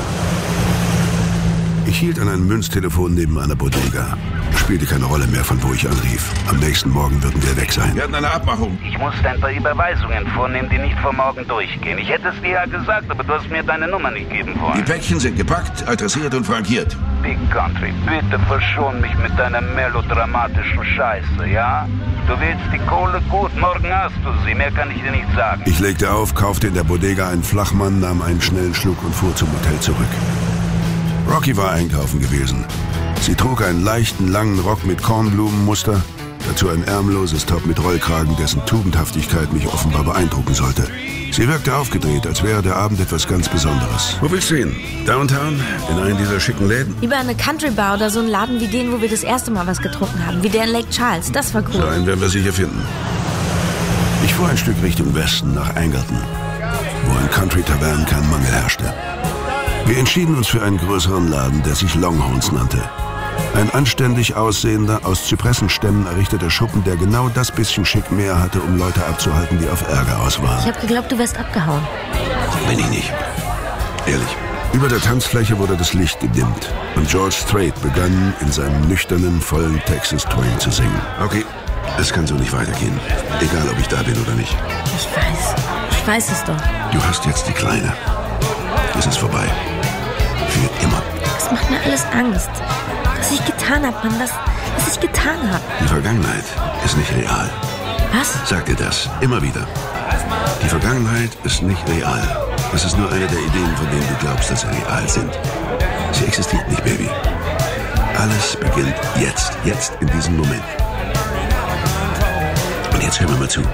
Ich hielt an einem Münztelefon neben einer Bodega. Spielte keine Rolle mehr, von wo ich anrief. Am nächsten Morgen würden wir weg sein. Wir hatten eine Abmachung. Ich musste ein paar Überweisungen vornehmen, die nicht vor morgen durchgehen. Ich hätte es dir ja gesagt, aber du hast mir deine Nummer nicht geben wollen. Die Päckchen sind gepackt, adressiert und frankiert. Big Country, bitte verschon mich mit deiner melodramatischen Scheiße, ja? Du willst die Kohle? Gut, morgen hast du sie. Mehr kann ich dir nicht sagen. Ich legte auf, kaufte in der Bodega einen Flachmann, nahm einen schnellen Schluck und fuhr zum Hotel zurück. Rocky war einkaufen gewesen. Sie trug einen leichten, langen Rock mit Kornblumenmuster, dazu ein ärmelloses Top mit Rollkragen, dessen Tugendhaftigkeit mich offenbar beeindrucken sollte. Sie wirkte aufgedreht, als wäre der Abend etwas ganz Besonderes. Wo willst du hin? Downtown? In einen dieser schicken Läden? Lieber eine Country Bar oder so einen Laden wie den, wo wir das erste Mal was getrunken haben. Wie der in Lake Charles. Das war cool. So einen werden wir sicher finden. Ich fuhr ein Stück Richtung Westen nach Angleton, wo in Country-Tavernen kein Mangel herrschte. Wir entschieden uns für einen größeren Laden, der sich Longhorns nannte. Ein anständig aussehender, aus Zypressenstämmen errichteter Schuppen, der genau das bisschen Schick mehr hatte, um Leute abzuhalten, die auf Ärger aus waren. Ich hab geglaubt, du wärst abgehauen. Bin ich nicht. Ehrlich. Über der Tanzfläche wurde das Licht gedimmt und George Strait begann, in seinem nüchternen, vollen Texas Twang zu singen. Okay, es kann so nicht weitergehen. Egal, ob ich da bin oder nicht. Ich weiß es doch. Du hast jetzt die Kleine. Es ist vorbei. Für immer. Das macht mir alles Angst. Was ich getan habe, Mann. Was ich getan habe. Die Vergangenheit ist nicht real. Was? Sag dir das. Immer wieder. Die Vergangenheit ist nicht real. Das ist nur eine der Ideen, von denen du glaubst, dass sie real sind. Sie existiert nicht, Baby. Alles beginnt jetzt. Jetzt in diesem Moment. Und jetzt hör mir mal zu.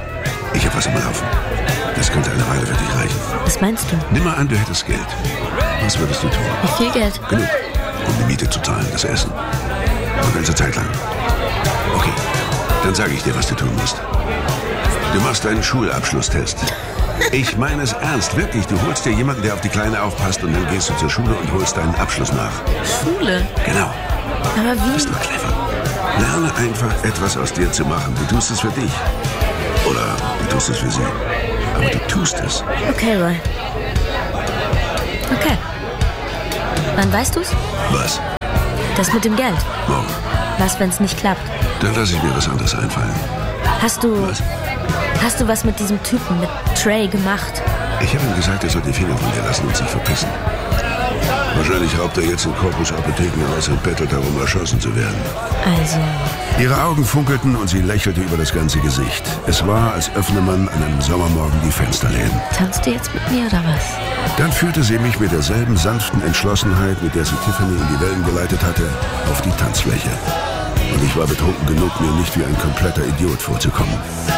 Ich habe was am Laufen. Das könnte eine Weile für dich reichen. Was meinst du? Nimm mal an, du hättest Geld. Was würdest du tun? Wie viel Geld? Genug, um die Miete zu zahlen, das Essen. Eine ganze Zeit lang. Okay, dann sage ich dir, was du tun musst. Du machst einen Schulabschlusstest. Ich meine es ernst, wirklich. Du holst dir jemanden, der auf die Kleine aufpasst und dann gehst du zur Schule und holst deinen Abschluss nach. Schule? Genau. Aber wie? Du bist doch clever. Lerne einfach etwas aus dir zu machen. Du tust es für dich. Oder du tust es für sie. Aber du tust es. Okay, Roy. Okay. Wann weißt du's? Was? Das mit dem Geld. Morgen. Was, wenn's nicht klappt? Dann lasse ich mir was anderes einfallen. Hast du was mit diesem Typen, mit Trey, gemacht? Ich habe ihm gesagt, er soll die Finger von dir lassen und sich verpissen. Wahrscheinlich raubt er jetzt in Corpus Apotheken aus und bettelt darum, erschossen zu werden. Also... Ihre Augen funkelten und sie lächelte über das ganze Gesicht. Es war, als öffne man an einem Sommermorgen die Fensterläden. Tanzt du jetzt mit mir oder was? Dann führte sie mich mit derselben sanften Entschlossenheit, mit der sie Tiffany in die Wellen geleitet hatte, auf die Tanzfläche. Und ich war betrunken genug, mir nicht wie ein kompletter Idiot vorzukommen.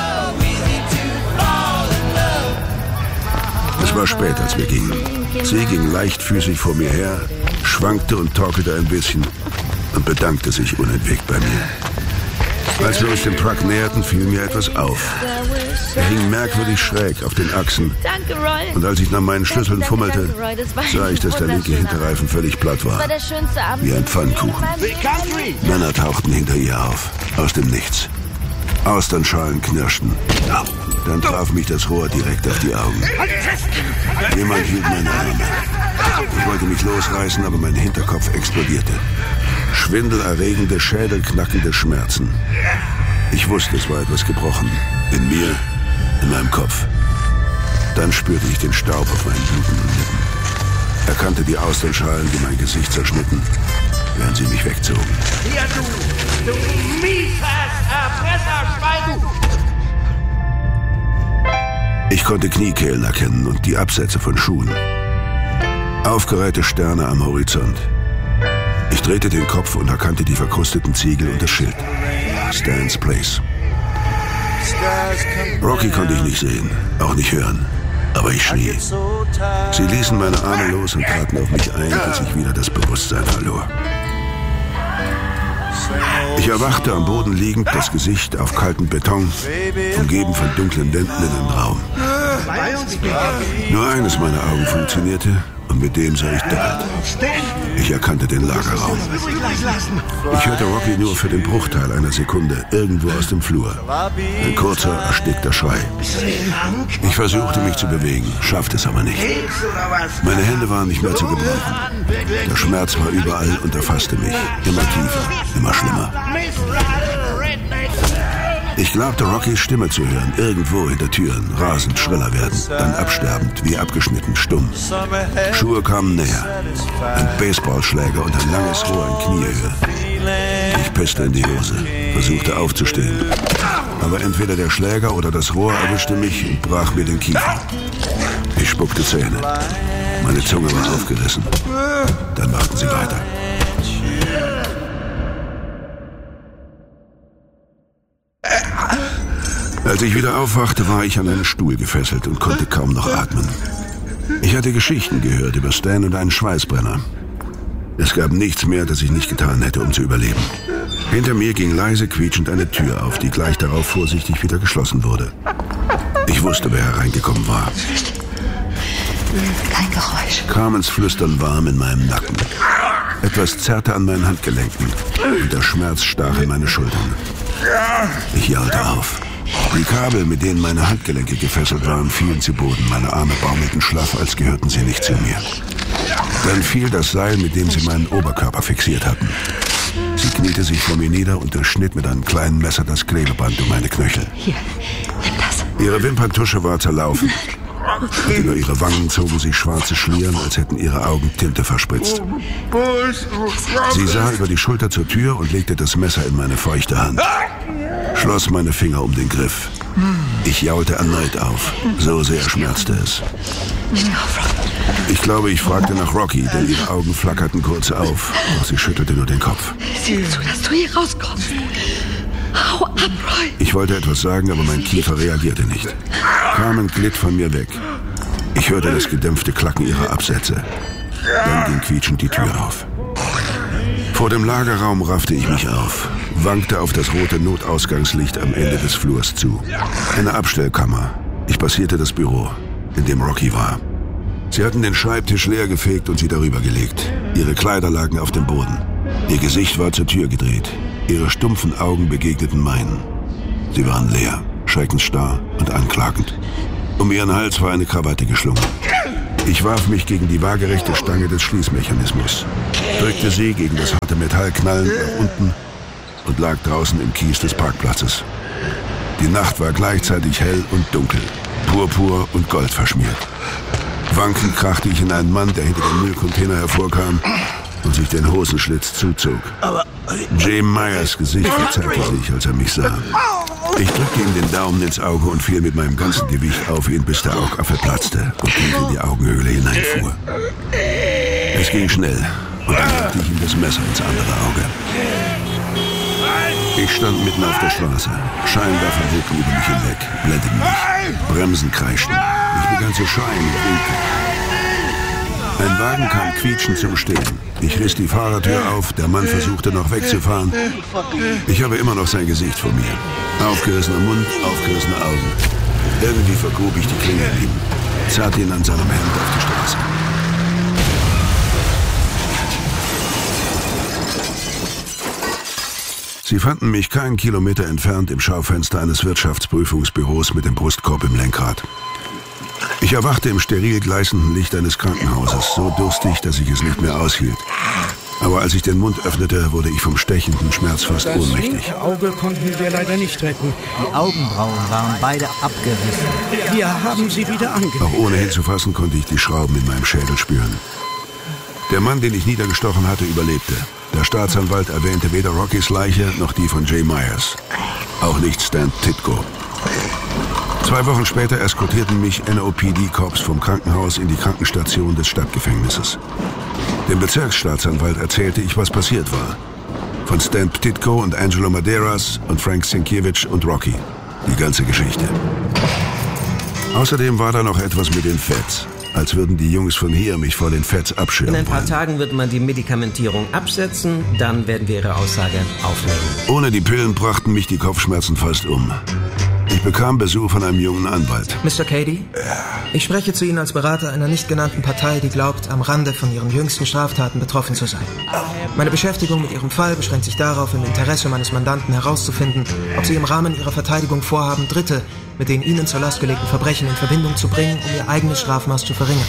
Es war spät, als wir gingen. Sie ging leichtfüßig vor mir her, schwankte und torkelte ein bisschen und bedankte sich unentwegt bei mir. Als wir uns dem Truck näherten, fiel mir etwas auf. Er hing merkwürdig schräg auf den Achsen. Danke, Roy. Und als ich nach meinen Schlüsseln fummelte, sah ich, dass der linke Hinterreifen völlig platt war. Wie ein Pfannkuchen. Männer tauchten hinter ihr auf. Aus dem Nichts. Austernschalen knirschten. Dann traf mich das Rohr direkt auf die Augen. Jemand hielt meine Arme. Ich wollte mich losreißen, aber mein Hinterkopf explodierte. Schwindelerregende, schädelknackende Schmerzen. Ich wusste, es war etwas gebrochen. In mir, in meinem Kopf. Dann spürte ich den Staub auf meinen blutenden Lippen. Erkannte die Austernschalen, die mein Gesicht zerschnitten, während sie mich wegzogen. Hier, du mieses Erpresserschwein! Ich konnte Kniekehlen erkennen und die Absätze von Schuhen. Aufgereihte Sterne am Horizont. Ich drehte den Kopf und erkannte die verkrusteten Ziegel und das Schild. Stan's Place. Rocky konnte ich nicht sehen, auch nicht hören. Aber ich schrie. Sie ließen meine Arme los und traten auf mich ein, bis ich wieder das Bewusstsein verlor. Ich erwachte am Boden liegend, das Gesicht auf kaltem Beton, umgeben von dunklen Wänden in einem Raum. Nur eines meiner Augen funktionierte und mit dem sah ich doppelt. Ich erkannte den Lagerraum. Ich hörte Rocky nur für den Bruchteil einer Sekunde irgendwo aus dem Flur. Ein kurzer, erstickter Schrei. Ich versuchte mich zu bewegen, schaffte es aber nicht. Meine Hände waren nicht mehr zu gebrauchen. Der Schmerz war überall und erfasste mich. Immer tiefer, immer schlimmer. Ich glaubte, Rockys Stimme zu hören, irgendwo hinter Türen, rasend schriller werden, dann absterbend, wie abgeschnitten, stumm. Schuhe kamen näher. Ein Baseballschläger und ein langes Rohr in Kniehöhe. Ich pisste in die Hose, versuchte aufzustehen. Aber entweder der Schläger oder das Rohr erwischte mich und brach mir den Kiefer. Ich spuckte Zähne. Meine Zunge war aufgerissen. Dann machten sie weiter. Als ich wieder aufwachte, war ich an einen Stuhl gefesselt und konnte kaum noch atmen. Ich hatte Geschichten gehört über Stan und einen Schweißbrenner. Es gab nichts mehr, das ich nicht getan hätte, um zu überleben. Hinter mir ging leise quietschend eine Tür auf, die gleich darauf vorsichtig wieder geschlossen wurde. Ich wusste, wer hereingekommen war. Kein Geräusch. Carmens Flüstern warm in meinem Nacken. Etwas zerrte an meinen Handgelenken und der Schmerz stach in meine Schultern. Ich jaulte auf. Die Kabel, mit denen meine Handgelenke gefesselt waren, fielen zu Boden. Meine Arme baumelten schlaff, als gehörten sie nicht zu mir. Dann fiel das Seil, mit dem sie meinen Oberkörper fixiert hatten. Sie kniete sich vor mir nieder und durchschnitt mit einem kleinen Messer das Klebeband um meine Knöchel. Hier, nimm das. Ihre Wimperntusche war zerlaufen. Und über ihre Wangen zogen sich schwarze Schlieren, als hätten ihre Augen Tinte verspritzt. Sie sah über die Schulter zur Tür und legte das Messer in meine feuchte Hand. Schloss meine Finger um den Griff. Ich jaulte erneut auf. So sehr schmerzte es. Ich glaube, ich fragte nach Rocky, denn ihre Augen flackerten kurz auf. Doch sie schüttelte nur den Kopf. Sieh zu, dass du hier rauskommst. Hau ab, Roy! Ich wollte etwas sagen, aber mein Kiefer reagierte nicht. Carmen glitt von mir weg. Ich hörte das gedämpfte Klacken ihrer Absätze. Dann ging quietschend die Tür auf. Vor dem Lagerraum raffte ich mich auf, wankte auf das rote Notausgangslicht am Ende des Flurs zu. Eine Abstellkammer. Ich passierte das Büro, in dem Rocky war. Sie hatten den Schreibtisch leer gefegt und sie darüber gelegt. Ihre Kleider lagen auf dem Boden. Ihr Gesicht war zur Tür gedreht. Ihre stumpfen Augen begegneten meinen. Sie waren leer, schreckensstarr und anklagend. Um ihren Hals war eine Krawatte geschlungen. Ich warf mich gegen die waagerechte Stange des Schließmechanismus, drückte sie gegen das harte Metall knallend nach unten und lag draußen im Kies des Parkplatzes. Die Nacht war gleichzeitig hell und dunkel, purpur und gold verschmiert. Wankend krachte ich in einen Mann, der hinter dem Müllcontainer hervorkam und sich den Hosenschlitz zuzog. Jay Myers' Gesicht verzerrte sich, als er mich sah. Ich drückte ihm den Daumen ins Auge und fiel mit meinem ganzen Gewicht auf ihn, bis der Augapfel platzte und tief in die Augenhöhle hineinfuhr. Es ging schnell und dann drückte ich ihm das Messer ins andere Auge. Ich stand mitten auf der Straße. Scheinwerfer wogten über mich hinweg, blendeten mich. Bremsen kreischten. Ich begann zu schreien und winken. Ein Wagen kam quietschend zum Stehen. Ich riss die Fahrertür auf, der Mann versuchte noch wegzufahren. Ich habe immer noch sein Gesicht vor mir. Aufgerissener Mund, aufgerissene Augen. Irgendwie vergrub ich die Klinge in ihm, zerrte ihn an seinem Hemd auf die Straße. Sie fanden mich keinen Kilometer entfernt im Schaufenster eines Wirtschaftsprüfungsbüros mit dem Brustkorb im Lenkrad. Ich erwachte im steril gleißenden Licht eines Krankenhauses, so durstig, dass ich es nicht mehr aushielt. Aber als ich den Mund öffnete, wurde ich vom stechenden Schmerz fast ohnmächtig. Das Auge konnten wir leider nicht retten. Die Augenbrauen waren beide abgerissen. Wir haben sie wieder angelegt. Auch ohne hinzufassen konnte ich die Schrauben in meinem Schädel spüren. Der Mann, den ich niedergestochen hatte, überlebte. Der Staatsanwalt erwähnte weder Rockys Leiche noch die von Jay Myers. Auch nicht Stan Titko. 2 Wochen später eskortierten mich NOPD-Cops vom Krankenhaus in die Krankenstation des Stadtgefängnisses. Dem Bezirksstaatsanwalt erzählte ich, was passiert war. Von Stan Ptitko und Angelo Madeiras und Frank Sienkiewicz und Rocky. Die ganze Geschichte. Außerdem war da noch etwas mit den Feds. Als würden die Jungs von hier mich vor den Feds abschirmen. In ein paar Tagen wird man die Medikamentierung absetzen, dann werden wir Ihre Aussage aufnehmen. Ohne die Pillen brachten mich die Kopfschmerzen fast um. Ich bekam Besuch von einem jungen Anwalt. Mr. Cady? Ich spreche zu Ihnen als Berater einer nicht genannten Partei, die glaubt, am Rande von ihren jüngsten Straftaten betroffen zu sein. Meine Beschäftigung mit Ihrem Fall beschränkt sich darauf, im Interesse meines Mandanten herauszufinden, ob Sie im Rahmen Ihrer Verteidigung vorhaben, Dritte mit den Ihnen zur Last gelegten Verbrechen in Verbindung zu bringen, um Ihr eigenes Strafmaß zu verringern.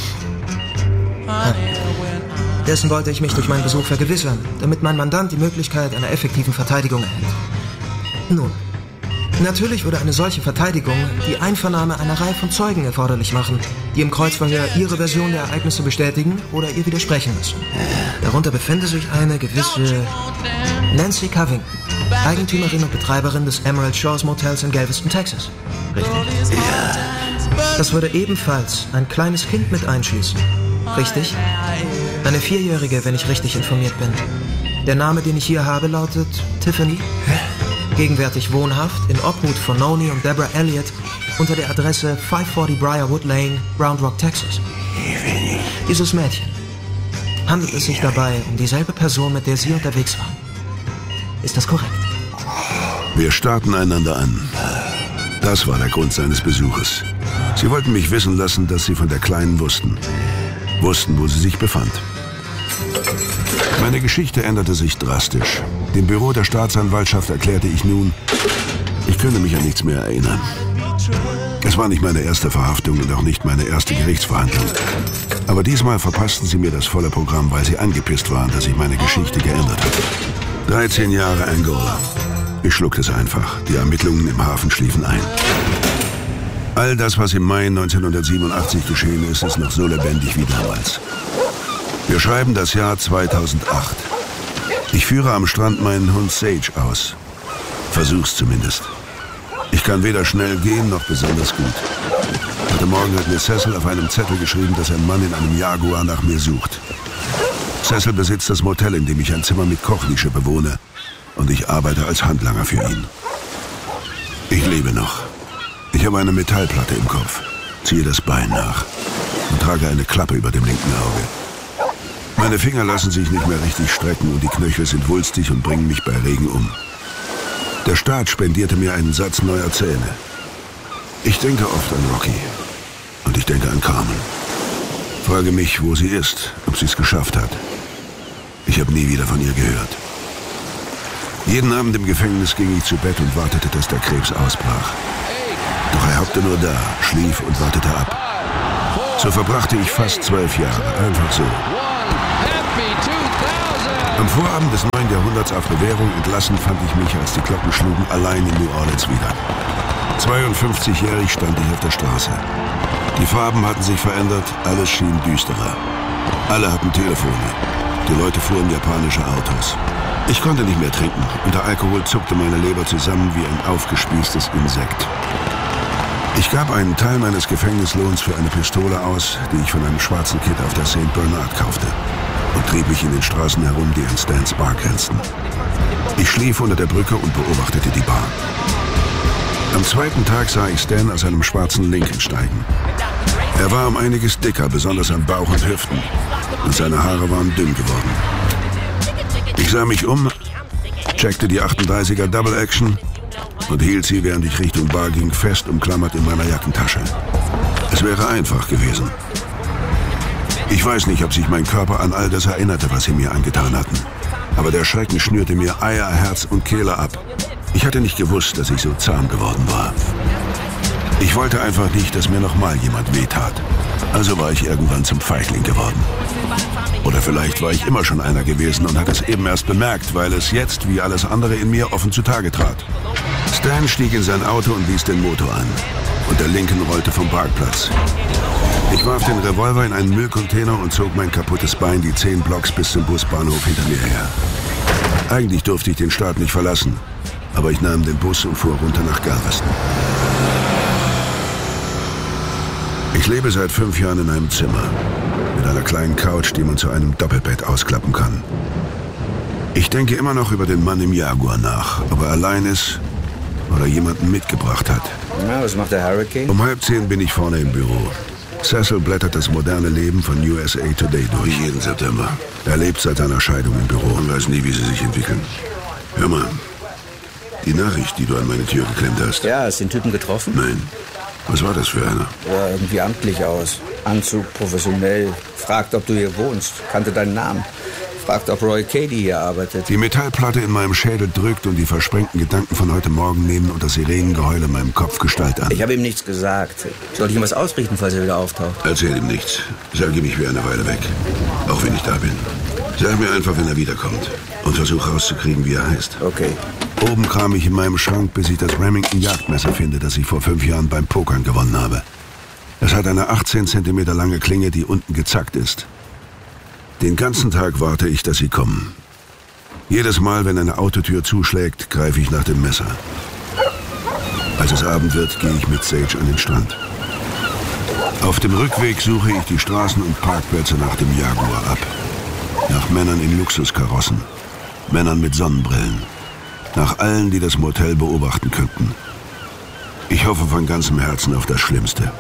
Dessen wollte ich mich durch meinen Besuch vergewissern, damit mein Mandant die Möglichkeit einer effektiven Verteidigung erhält. Nun, natürlich würde eine solche Verteidigung die Einvernahme einer Reihe von Zeugen erforderlich machen, die im Kreuzverhör ihre Version der Ereignisse bestätigen oder ihr widersprechen müssen. Darunter befände sich eine gewisse Nancy Covington, Eigentümerin und Betreiberin des Emerald Shores Motels in Galveston, Texas. Richtig? Ja. Das würde ebenfalls ein kleines Kind mit einschließen. Richtig? Eine 4-Jährige, wenn ich richtig informiert bin. Der Name, den ich hier habe, lautet Tiffany. Gegenwärtig wohnhaft in Obhut von Noni und Deborah Elliott unter der Adresse 540 Briarwood Lane, Round Rock, Texas. Dieses Mädchen. Handelt es sich dabei um dieselbe Person, mit der Sie unterwegs waren? Ist das korrekt? Wir starrten einander an. Das war der Grund seines Besuches. Sie wollten mich wissen lassen, dass sie von der Kleinen wussten. Wussten, wo sie sich befand. Meine Geschichte änderte sich drastisch. Dem Büro der Staatsanwaltschaft erklärte ich nun, ich könne mich an nichts mehr erinnern. Es war nicht meine erste Verhaftung und auch nicht meine erste Gerichtsverhandlung. Aber diesmal verpassten sie mir das volle Programm, weil sie angepisst waren, dass ich meine Geschichte geändert hatte. 13 Jahre Angola. Ich schluckte es einfach. Die Ermittlungen im Hafen schliefen ein. All das, was im Mai 1987 geschehen ist, ist noch so lebendig wie damals. Wir schreiben das Jahr 2008. Ich führe am Strand meinen Hund Sage aus. Versuch's zumindest. Ich kann weder schnell gehen noch besonders gut. Heute Morgen hat mir Cecil auf einem Zettel geschrieben, dass ein Mann in einem Jaguar nach mir sucht. Cecil besitzt das Motel, in dem ich ein Zimmer mit Kochnische bewohne. Und ich arbeite als Handlanger für ihn. Ich lebe noch. Ich habe eine Metallplatte im Kopf, ziehe das Bein nach und trage eine Klappe über dem linken Auge. Meine Finger lassen sich nicht mehr richtig strecken und die Knöchel sind wulstig und bringen mich bei Regen um. Der Staat spendierte mir einen Satz neuer Zähne. Ich denke oft an Rocky und ich denke an Carmen. Frage mich, wo sie ist, ob sie es geschafft hat. Ich habe nie wieder von ihr gehört. Jeden Abend im Gefängnis ging ich zu Bett und wartete, dass der Krebs ausbrach. Doch er hockte nur da, schlief und wartete ab. So verbrachte ich fast 12 Jahre, einfach so. Am Vorabend des neuen Jahrhunderts auf Bewährung entlassen fand ich mich, als die Glocken schlugen, allein in New Orleans wieder. 52-jährig stand ich auf der Straße. Die Farben hatten sich verändert, alles schien düsterer. Alle hatten Telefone. Die Leute fuhren japanische Autos. Ich konnte nicht mehr trinken und der Alkohol zuckte meine Leber zusammen wie ein aufgespießtes Insekt. Ich gab einen Teil meines Gefängnislohns für eine Pistole aus, die ich von einem schwarzen Kid auf der St. Bernard kaufte, und trieb mich in den Straßen herum, die an Stans Bar grenzten. Ich schlief unter der Brücke und beobachtete die Bar. Am zweiten Tag sah ich Stan aus einem schwarzen Lincoln steigen. Er war um einiges dicker, besonders am Bauch und Hüften, und seine Haare waren dünn geworden. Ich sah mich um, checkte die 38er Double Action und hielt sie, während ich Richtung Bar ging, fest umklammert in meiner Jackentasche. Es wäre einfach gewesen. Ich weiß nicht, ob sich mein Körper an all das erinnerte, was sie mir angetan hatten. Aber der Schrecken schnürte mir Eier, Herz und Kehle ab. Ich hatte nicht gewusst, dass ich so zahm geworden war. Ich wollte einfach nicht, dass mir nochmal jemand wehtat. Also war ich irgendwann zum Feigling geworden. Oder vielleicht war ich immer schon einer gewesen und hatte es eben erst bemerkt, weil es jetzt, wie alles andere in mir, offen zutage trat. Stan stieg in sein Auto und ließ den Motor an. Und der Lincoln rollte vom Parkplatz. Ich warf den Revolver in einen Müllcontainer und zog mein kaputtes Bein die 10 Blocks bis zum Busbahnhof hinter mir her. Eigentlich durfte ich den Staat nicht verlassen, aber ich nahm den Bus und fuhr runter nach Galveston. Ich lebe seit 5 Jahren in einem Zimmer mit einer kleinen Couch, die man zu einem Doppelbett ausklappen kann. Ich denke immer noch über den Mann im Jaguar nach, ob er allein ist oder jemanden mitgebracht hat. Na, was macht der Hurricane? Um 9:30 bin ich vorne im Büro. Cecil blättert das moderne Leben von USA Today durch. Jeden September. Er lebt seit seiner Scheidung im Büro. Man weiß nie, wie sie sich entwickeln. Hör mal, die Nachricht, die du an meine Tür geklemmt hast. Ja, hast du den Typen getroffen? Nein. Was war das für einer? Ja, irgendwie amtlich aus. Anzug, professionell. Fragt, ob du hier wohnst. Kannte deinen Namen. Fragt, ob Roy Cady hier arbeitet. Die Metallplatte in meinem Schädel drückt und die versprengten Gedanken von heute Morgen nehmen unter Sirenengeheul in meinem Kopf Gestalt an. Ich habe ihm nichts gesagt. Soll ich ihm was ausrichten, falls er wieder auftaucht? Erzähl ihm nichts. Sag ihm, ich wäre eine Weile weg. Auch wenn ich da bin. Sag mir einfach, wenn er wiederkommt. Und versuch rauszukriegen, wie er heißt. Okay. Oben kram ich in meinem Schrank, bis ich das Remington-Jagdmesser finde, das ich vor 5 Jahren beim Pokern gewonnen habe. Es hat eine 18 cm lange Klinge, die unten gezackt ist. Den ganzen Tag warte ich, dass sie kommen. Jedes Mal, wenn eine Autotür zuschlägt, greife ich nach dem Messer. Als es Abend wird, gehe ich mit Sage an den Strand. Auf dem Rückweg suche ich die Straßen und Parkplätze nach dem Jaguar ab. Nach Männern in Luxuskarossen, Männern mit Sonnenbrillen, nach allen, die das Motel beobachten könnten. Ich hoffe von ganzem Herzen auf das Schlimmste.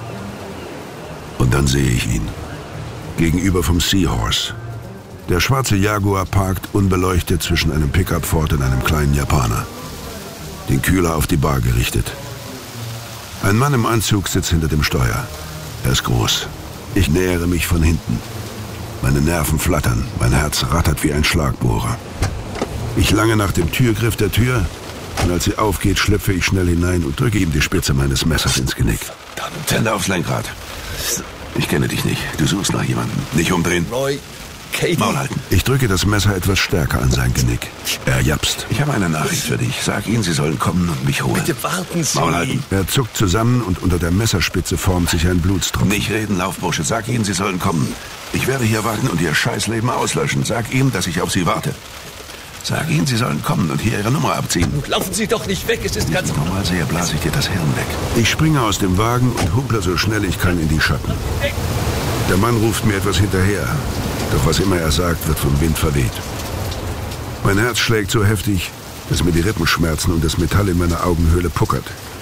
Und dann sehe ich ihn. Gegenüber vom Seahorse. Der schwarze Jaguar parkt unbeleuchtet zwischen einem Pickup Ford und einem kleinen Japaner. Den Kühler auf die Bar gerichtet. Ein Mann im Anzug sitzt hinter dem Steuer. Er ist groß. Ich nähere mich von hinten. Meine Nerven flattern, mein Herz rattert wie ein Schlagbohrer. Ich lange nach dem Türgriff der Tür und als sie aufgeht, schlüpfe ich schnell hinein und drücke ihm die Spitze meines Messers ins Genick. Hände aufs Lenkrad. Ich kenne dich nicht. Du suchst nach jemandem. Nicht umdrehen. Roy Cady. Maul halten. Ich drücke das Messer etwas stärker an sein Genick. Er japst. Ich habe eine Nachricht für dich. Sag ihnen, sie sollen kommen und mich holen. Bitte warten Sie. Maul halten. Er zuckt zusammen und unter der Messerspitze formt sich ein Blutstropfen. Nicht reden, Laufbursche. Sag ihnen, sie sollen kommen. Ich werde hier warten und ihr Scheißleben auslöschen. Sag ihnen, dass ich auf sie warte. Sag ihnen, sie sollen kommen und hier ihre Nummer abziehen. Laufen Sie doch nicht weg, es ist ganz... Nochmal sehe, blase ich dir das Hirn weg. Ich springe aus dem Wagen und humple so schnell ich kann in die Schatten. Der Mann ruft mir etwas hinterher, doch was immer er sagt, wird vom Wind verweht. Mein Herz schlägt so heftig, dass mir die Rippen schmerzen und das Metall in meiner Augenhöhle puckert.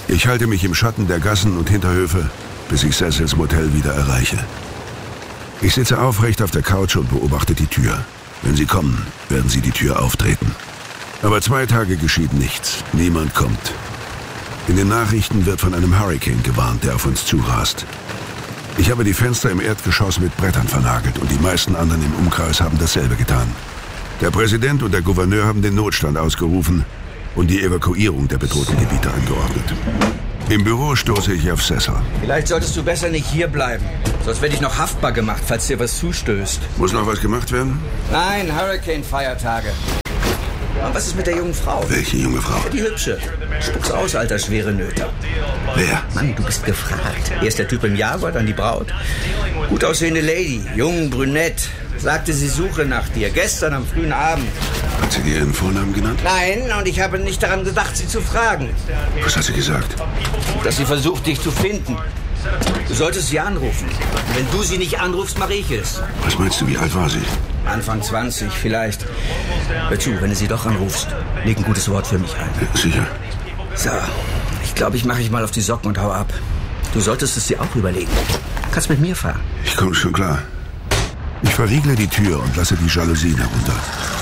Ich halte mich im Schatten der Gassen und Hinterhöfe, bis ich Cecils Motel wieder erreiche. Ich sitze aufrecht auf der Couch und beobachte die Tür. Wenn sie kommen, werden sie die Tür auftreten. Aber 2 Tage geschieht nichts. Niemand kommt. In den Nachrichten wird von einem Hurricane gewarnt, der auf uns zurast. Ich habe die Fenster im Erdgeschoss mit Brettern vernagelt und die meisten anderen im Umkreis haben dasselbe getan. Der Präsident und der Gouverneur haben den Notstand ausgerufen und die Evakuierung der bedrohten Gebiete angeordnet. Im Büro stoße ich auf Cecil. Vielleicht solltest du besser nicht hier bleiben. Sonst werde ich noch haftbar gemacht, falls dir was zustößt. Muss noch was gemacht werden? Nein, Hurricane-Feiertage. Und was ist mit der jungen Frau? Welche junge Frau? Die hübsche. Spuck's aus, alter, schwere Nöte. Wer? Mann, du bist gefragt. Erst der Typ im Jaguar, dann die Braut. Gut aussehende Lady, jung, brünett. Sagte, sie suche nach dir. Gestern am frühen Abend. Hat sie dir ihren Vornamen genannt? Nein, und ich habe nicht daran gedacht, sie zu fragen. Was hat sie gesagt? Dass sie versucht, dich zu finden. Du solltest sie anrufen. Wenn du sie nicht anrufst, mache ich es. Was meinst du, wie alt war sie? Anfang 20 vielleicht. Hör zu, wenn du sie doch anrufst, leg ein gutes Wort für mich ein. Sicher. So, ich glaube, ich mache mich mal auf die Socken und hau ab. Du solltest es dir auch überlegen. Kannst mit mir fahren. Ich komme schon klar. Ich verriegle die Tür und lasse die Jalousien herunter.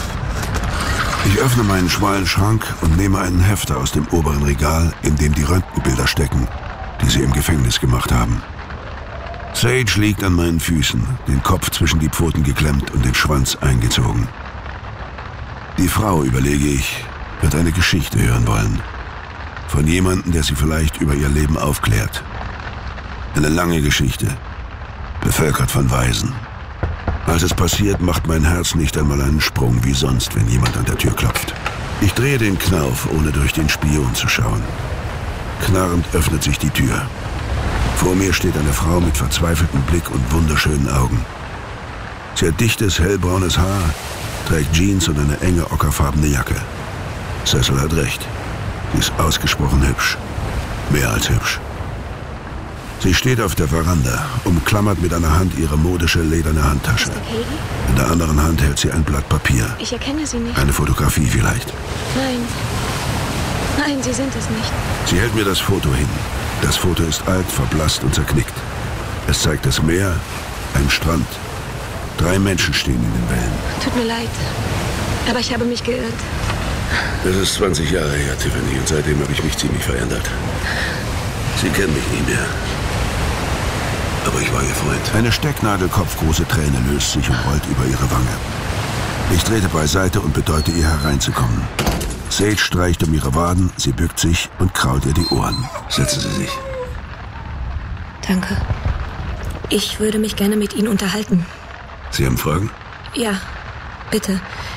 Ich öffne meinen schmalen Schrank und nehme einen Hefter aus dem oberen Regal, in dem die Röntgenbilder stecken, die sie im Gefängnis gemacht haben. Sage liegt an meinen Füßen, den Kopf zwischen die Pfoten geklemmt und den Schwanz eingezogen. Die Frau, überlege ich, wird eine Geschichte hören wollen. Von jemandem, der sie vielleicht über ihr Leben aufklärt. Eine lange Geschichte, bevölkert von Waisen. Als es passiert, macht mein Herz nicht einmal einen Sprung wie sonst, wenn jemand an der Tür klopft. Ich drehe den Knauf, ohne durch den Spion zu schauen. Knarrend öffnet sich die Tür. Vor mir steht eine Frau mit verzweifeltem Blick und wunderschönen Augen. Sie hat dichtes, hellbraunes Haar, trägt Jeans und eine enge, ockerfarbene Jacke. Cecil hat recht. Sie ist ausgesprochen hübsch. Mehr als hübsch. Sie steht auf der Veranda, umklammert mit einer Hand ihre modische lederne Handtasche. In der anderen Hand hält sie ein Blatt Papier. Ich erkenne Sie nicht. Eine Fotografie vielleicht. Nein. Nein, Sie sind es nicht. Sie hält mir das Foto hin. Das Foto ist alt, verblasst und zerknickt. Es zeigt das Meer, einen Strand. 3 Menschen stehen in den Wellen. Tut mir leid, aber ich habe mich geirrt. Es ist 20 Jahre her, Tiffany, und seitdem habe ich mich ziemlich verändert. Sie kennen mich nie mehr. Aber ich war Ihr Freund. Eine stecknadelkopfgroße Träne löst sich und rollt über ihre Wange. Ich trete beiseite und bedeute ihr hereinzukommen. Sage streicht um ihre Waden, sie bückt sich und kraut ihr die Ohren. Setzen Sie sich. Danke. Ich würde mich gerne mit Ihnen unterhalten. Sie haben Fragen? Ja, bitte.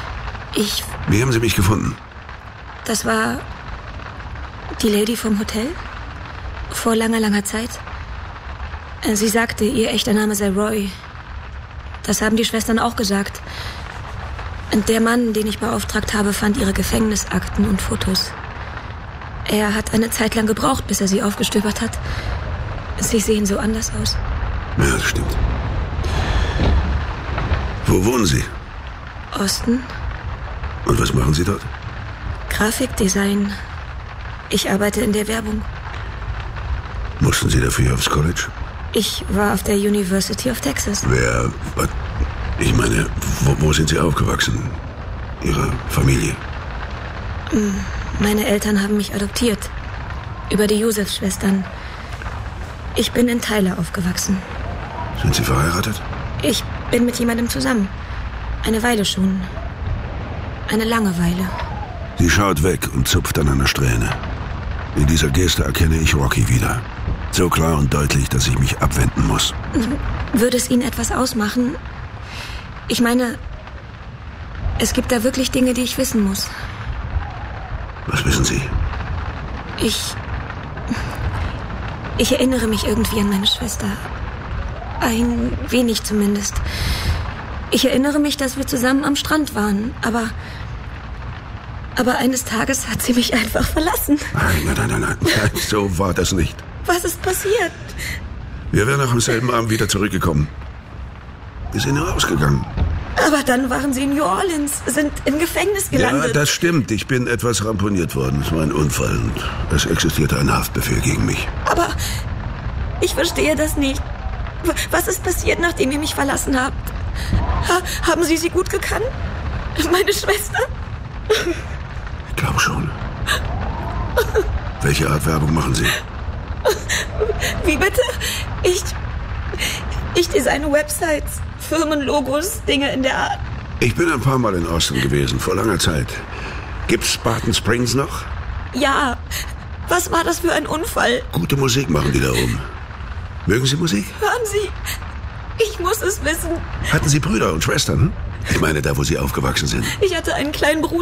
Wie haben Sie mich gefunden? Das war die Lady vom Hotel. Vor langer, langer Zeit. Sie sagte, ihr echter Name sei Roy. Das haben die Schwestern auch gesagt. Und der Mann, den ich beauftragt habe, fand ihre Gefängnisakten und Fotos. Er hat eine Zeit lang gebraucht, bis er sie aufgestöbert hat. Sie sehen so anders aus. Ja, das stimmt. Wo wohnen Sie? Osten. Und was machen Sie dort? Grafikdesign. Ich arbeite in der Werbung. Mussten Sie dafür aufs College? Ich war auf der University of Texas. Ich meine, wo sind Sie aufgewachsen? Ihre Familie? Meine Eltern haben mich adoptiert. Über die Josef-Schwestern. Ich bin in Tyler aufgewachsen. Sind Sie verheiratet? Ich bin mit jemandem zusammen. Eine Weile schon. Eine lange Weile. Sie schaut weg und zupft an einer Strähne. In dieser Geste erkenne ich Rocky wieder. So klar und deutlich, dass ich mich abwenden muss. Würde es Ihnen etwas ausmachen? Ich meine, es gibt da wirklich Dinge, die ich wissen muss. Was wissen Sie? Ich erinnere mich irgendwie an meine Schwester. Ein wenig zumindest. Ich erinnere mich, dass wir zusammen am Strand waren, aber eines Tages hat sie mich einfach verlassen. Nein, so war das nicht. Was ist passiert? Wir wären noch am selben Abend wieder zurückgekommen. Wir sind rausgegangen. Aber dann waren Sie in New Orleans, sind im Gefängnis gelandet. Ja, das stimmt. Ich bin etwas ramponiert worden. Es war ein Unfall und es existierte ein Haftbefehl gegen mich. Aber ich verstehe das nicht. Was ist passiert, nachdem ihr mich verlassen habt? Haben Sie gut gekannt? Meine Schwester? Ich glaube schon. Welche Art Werbung machen Sie? Wie bitte? Ich designe Websites, Firmenlogos, Dinge in der Art. Ich bin ein paar Mal in Austin gewesen, vor langer Zeit. Gibt's Barton Springs noch? Ja. Was war das für ein Unfall? Gute Musik machen die da oben. Mögen Sie Musik? Hören Sie, ich muss es wissen. Hatten Sie Brüder und Schwestern? Ich meine, da, wo Sie aufgewachsen sind. Ich hatte einen kleinen Bruder.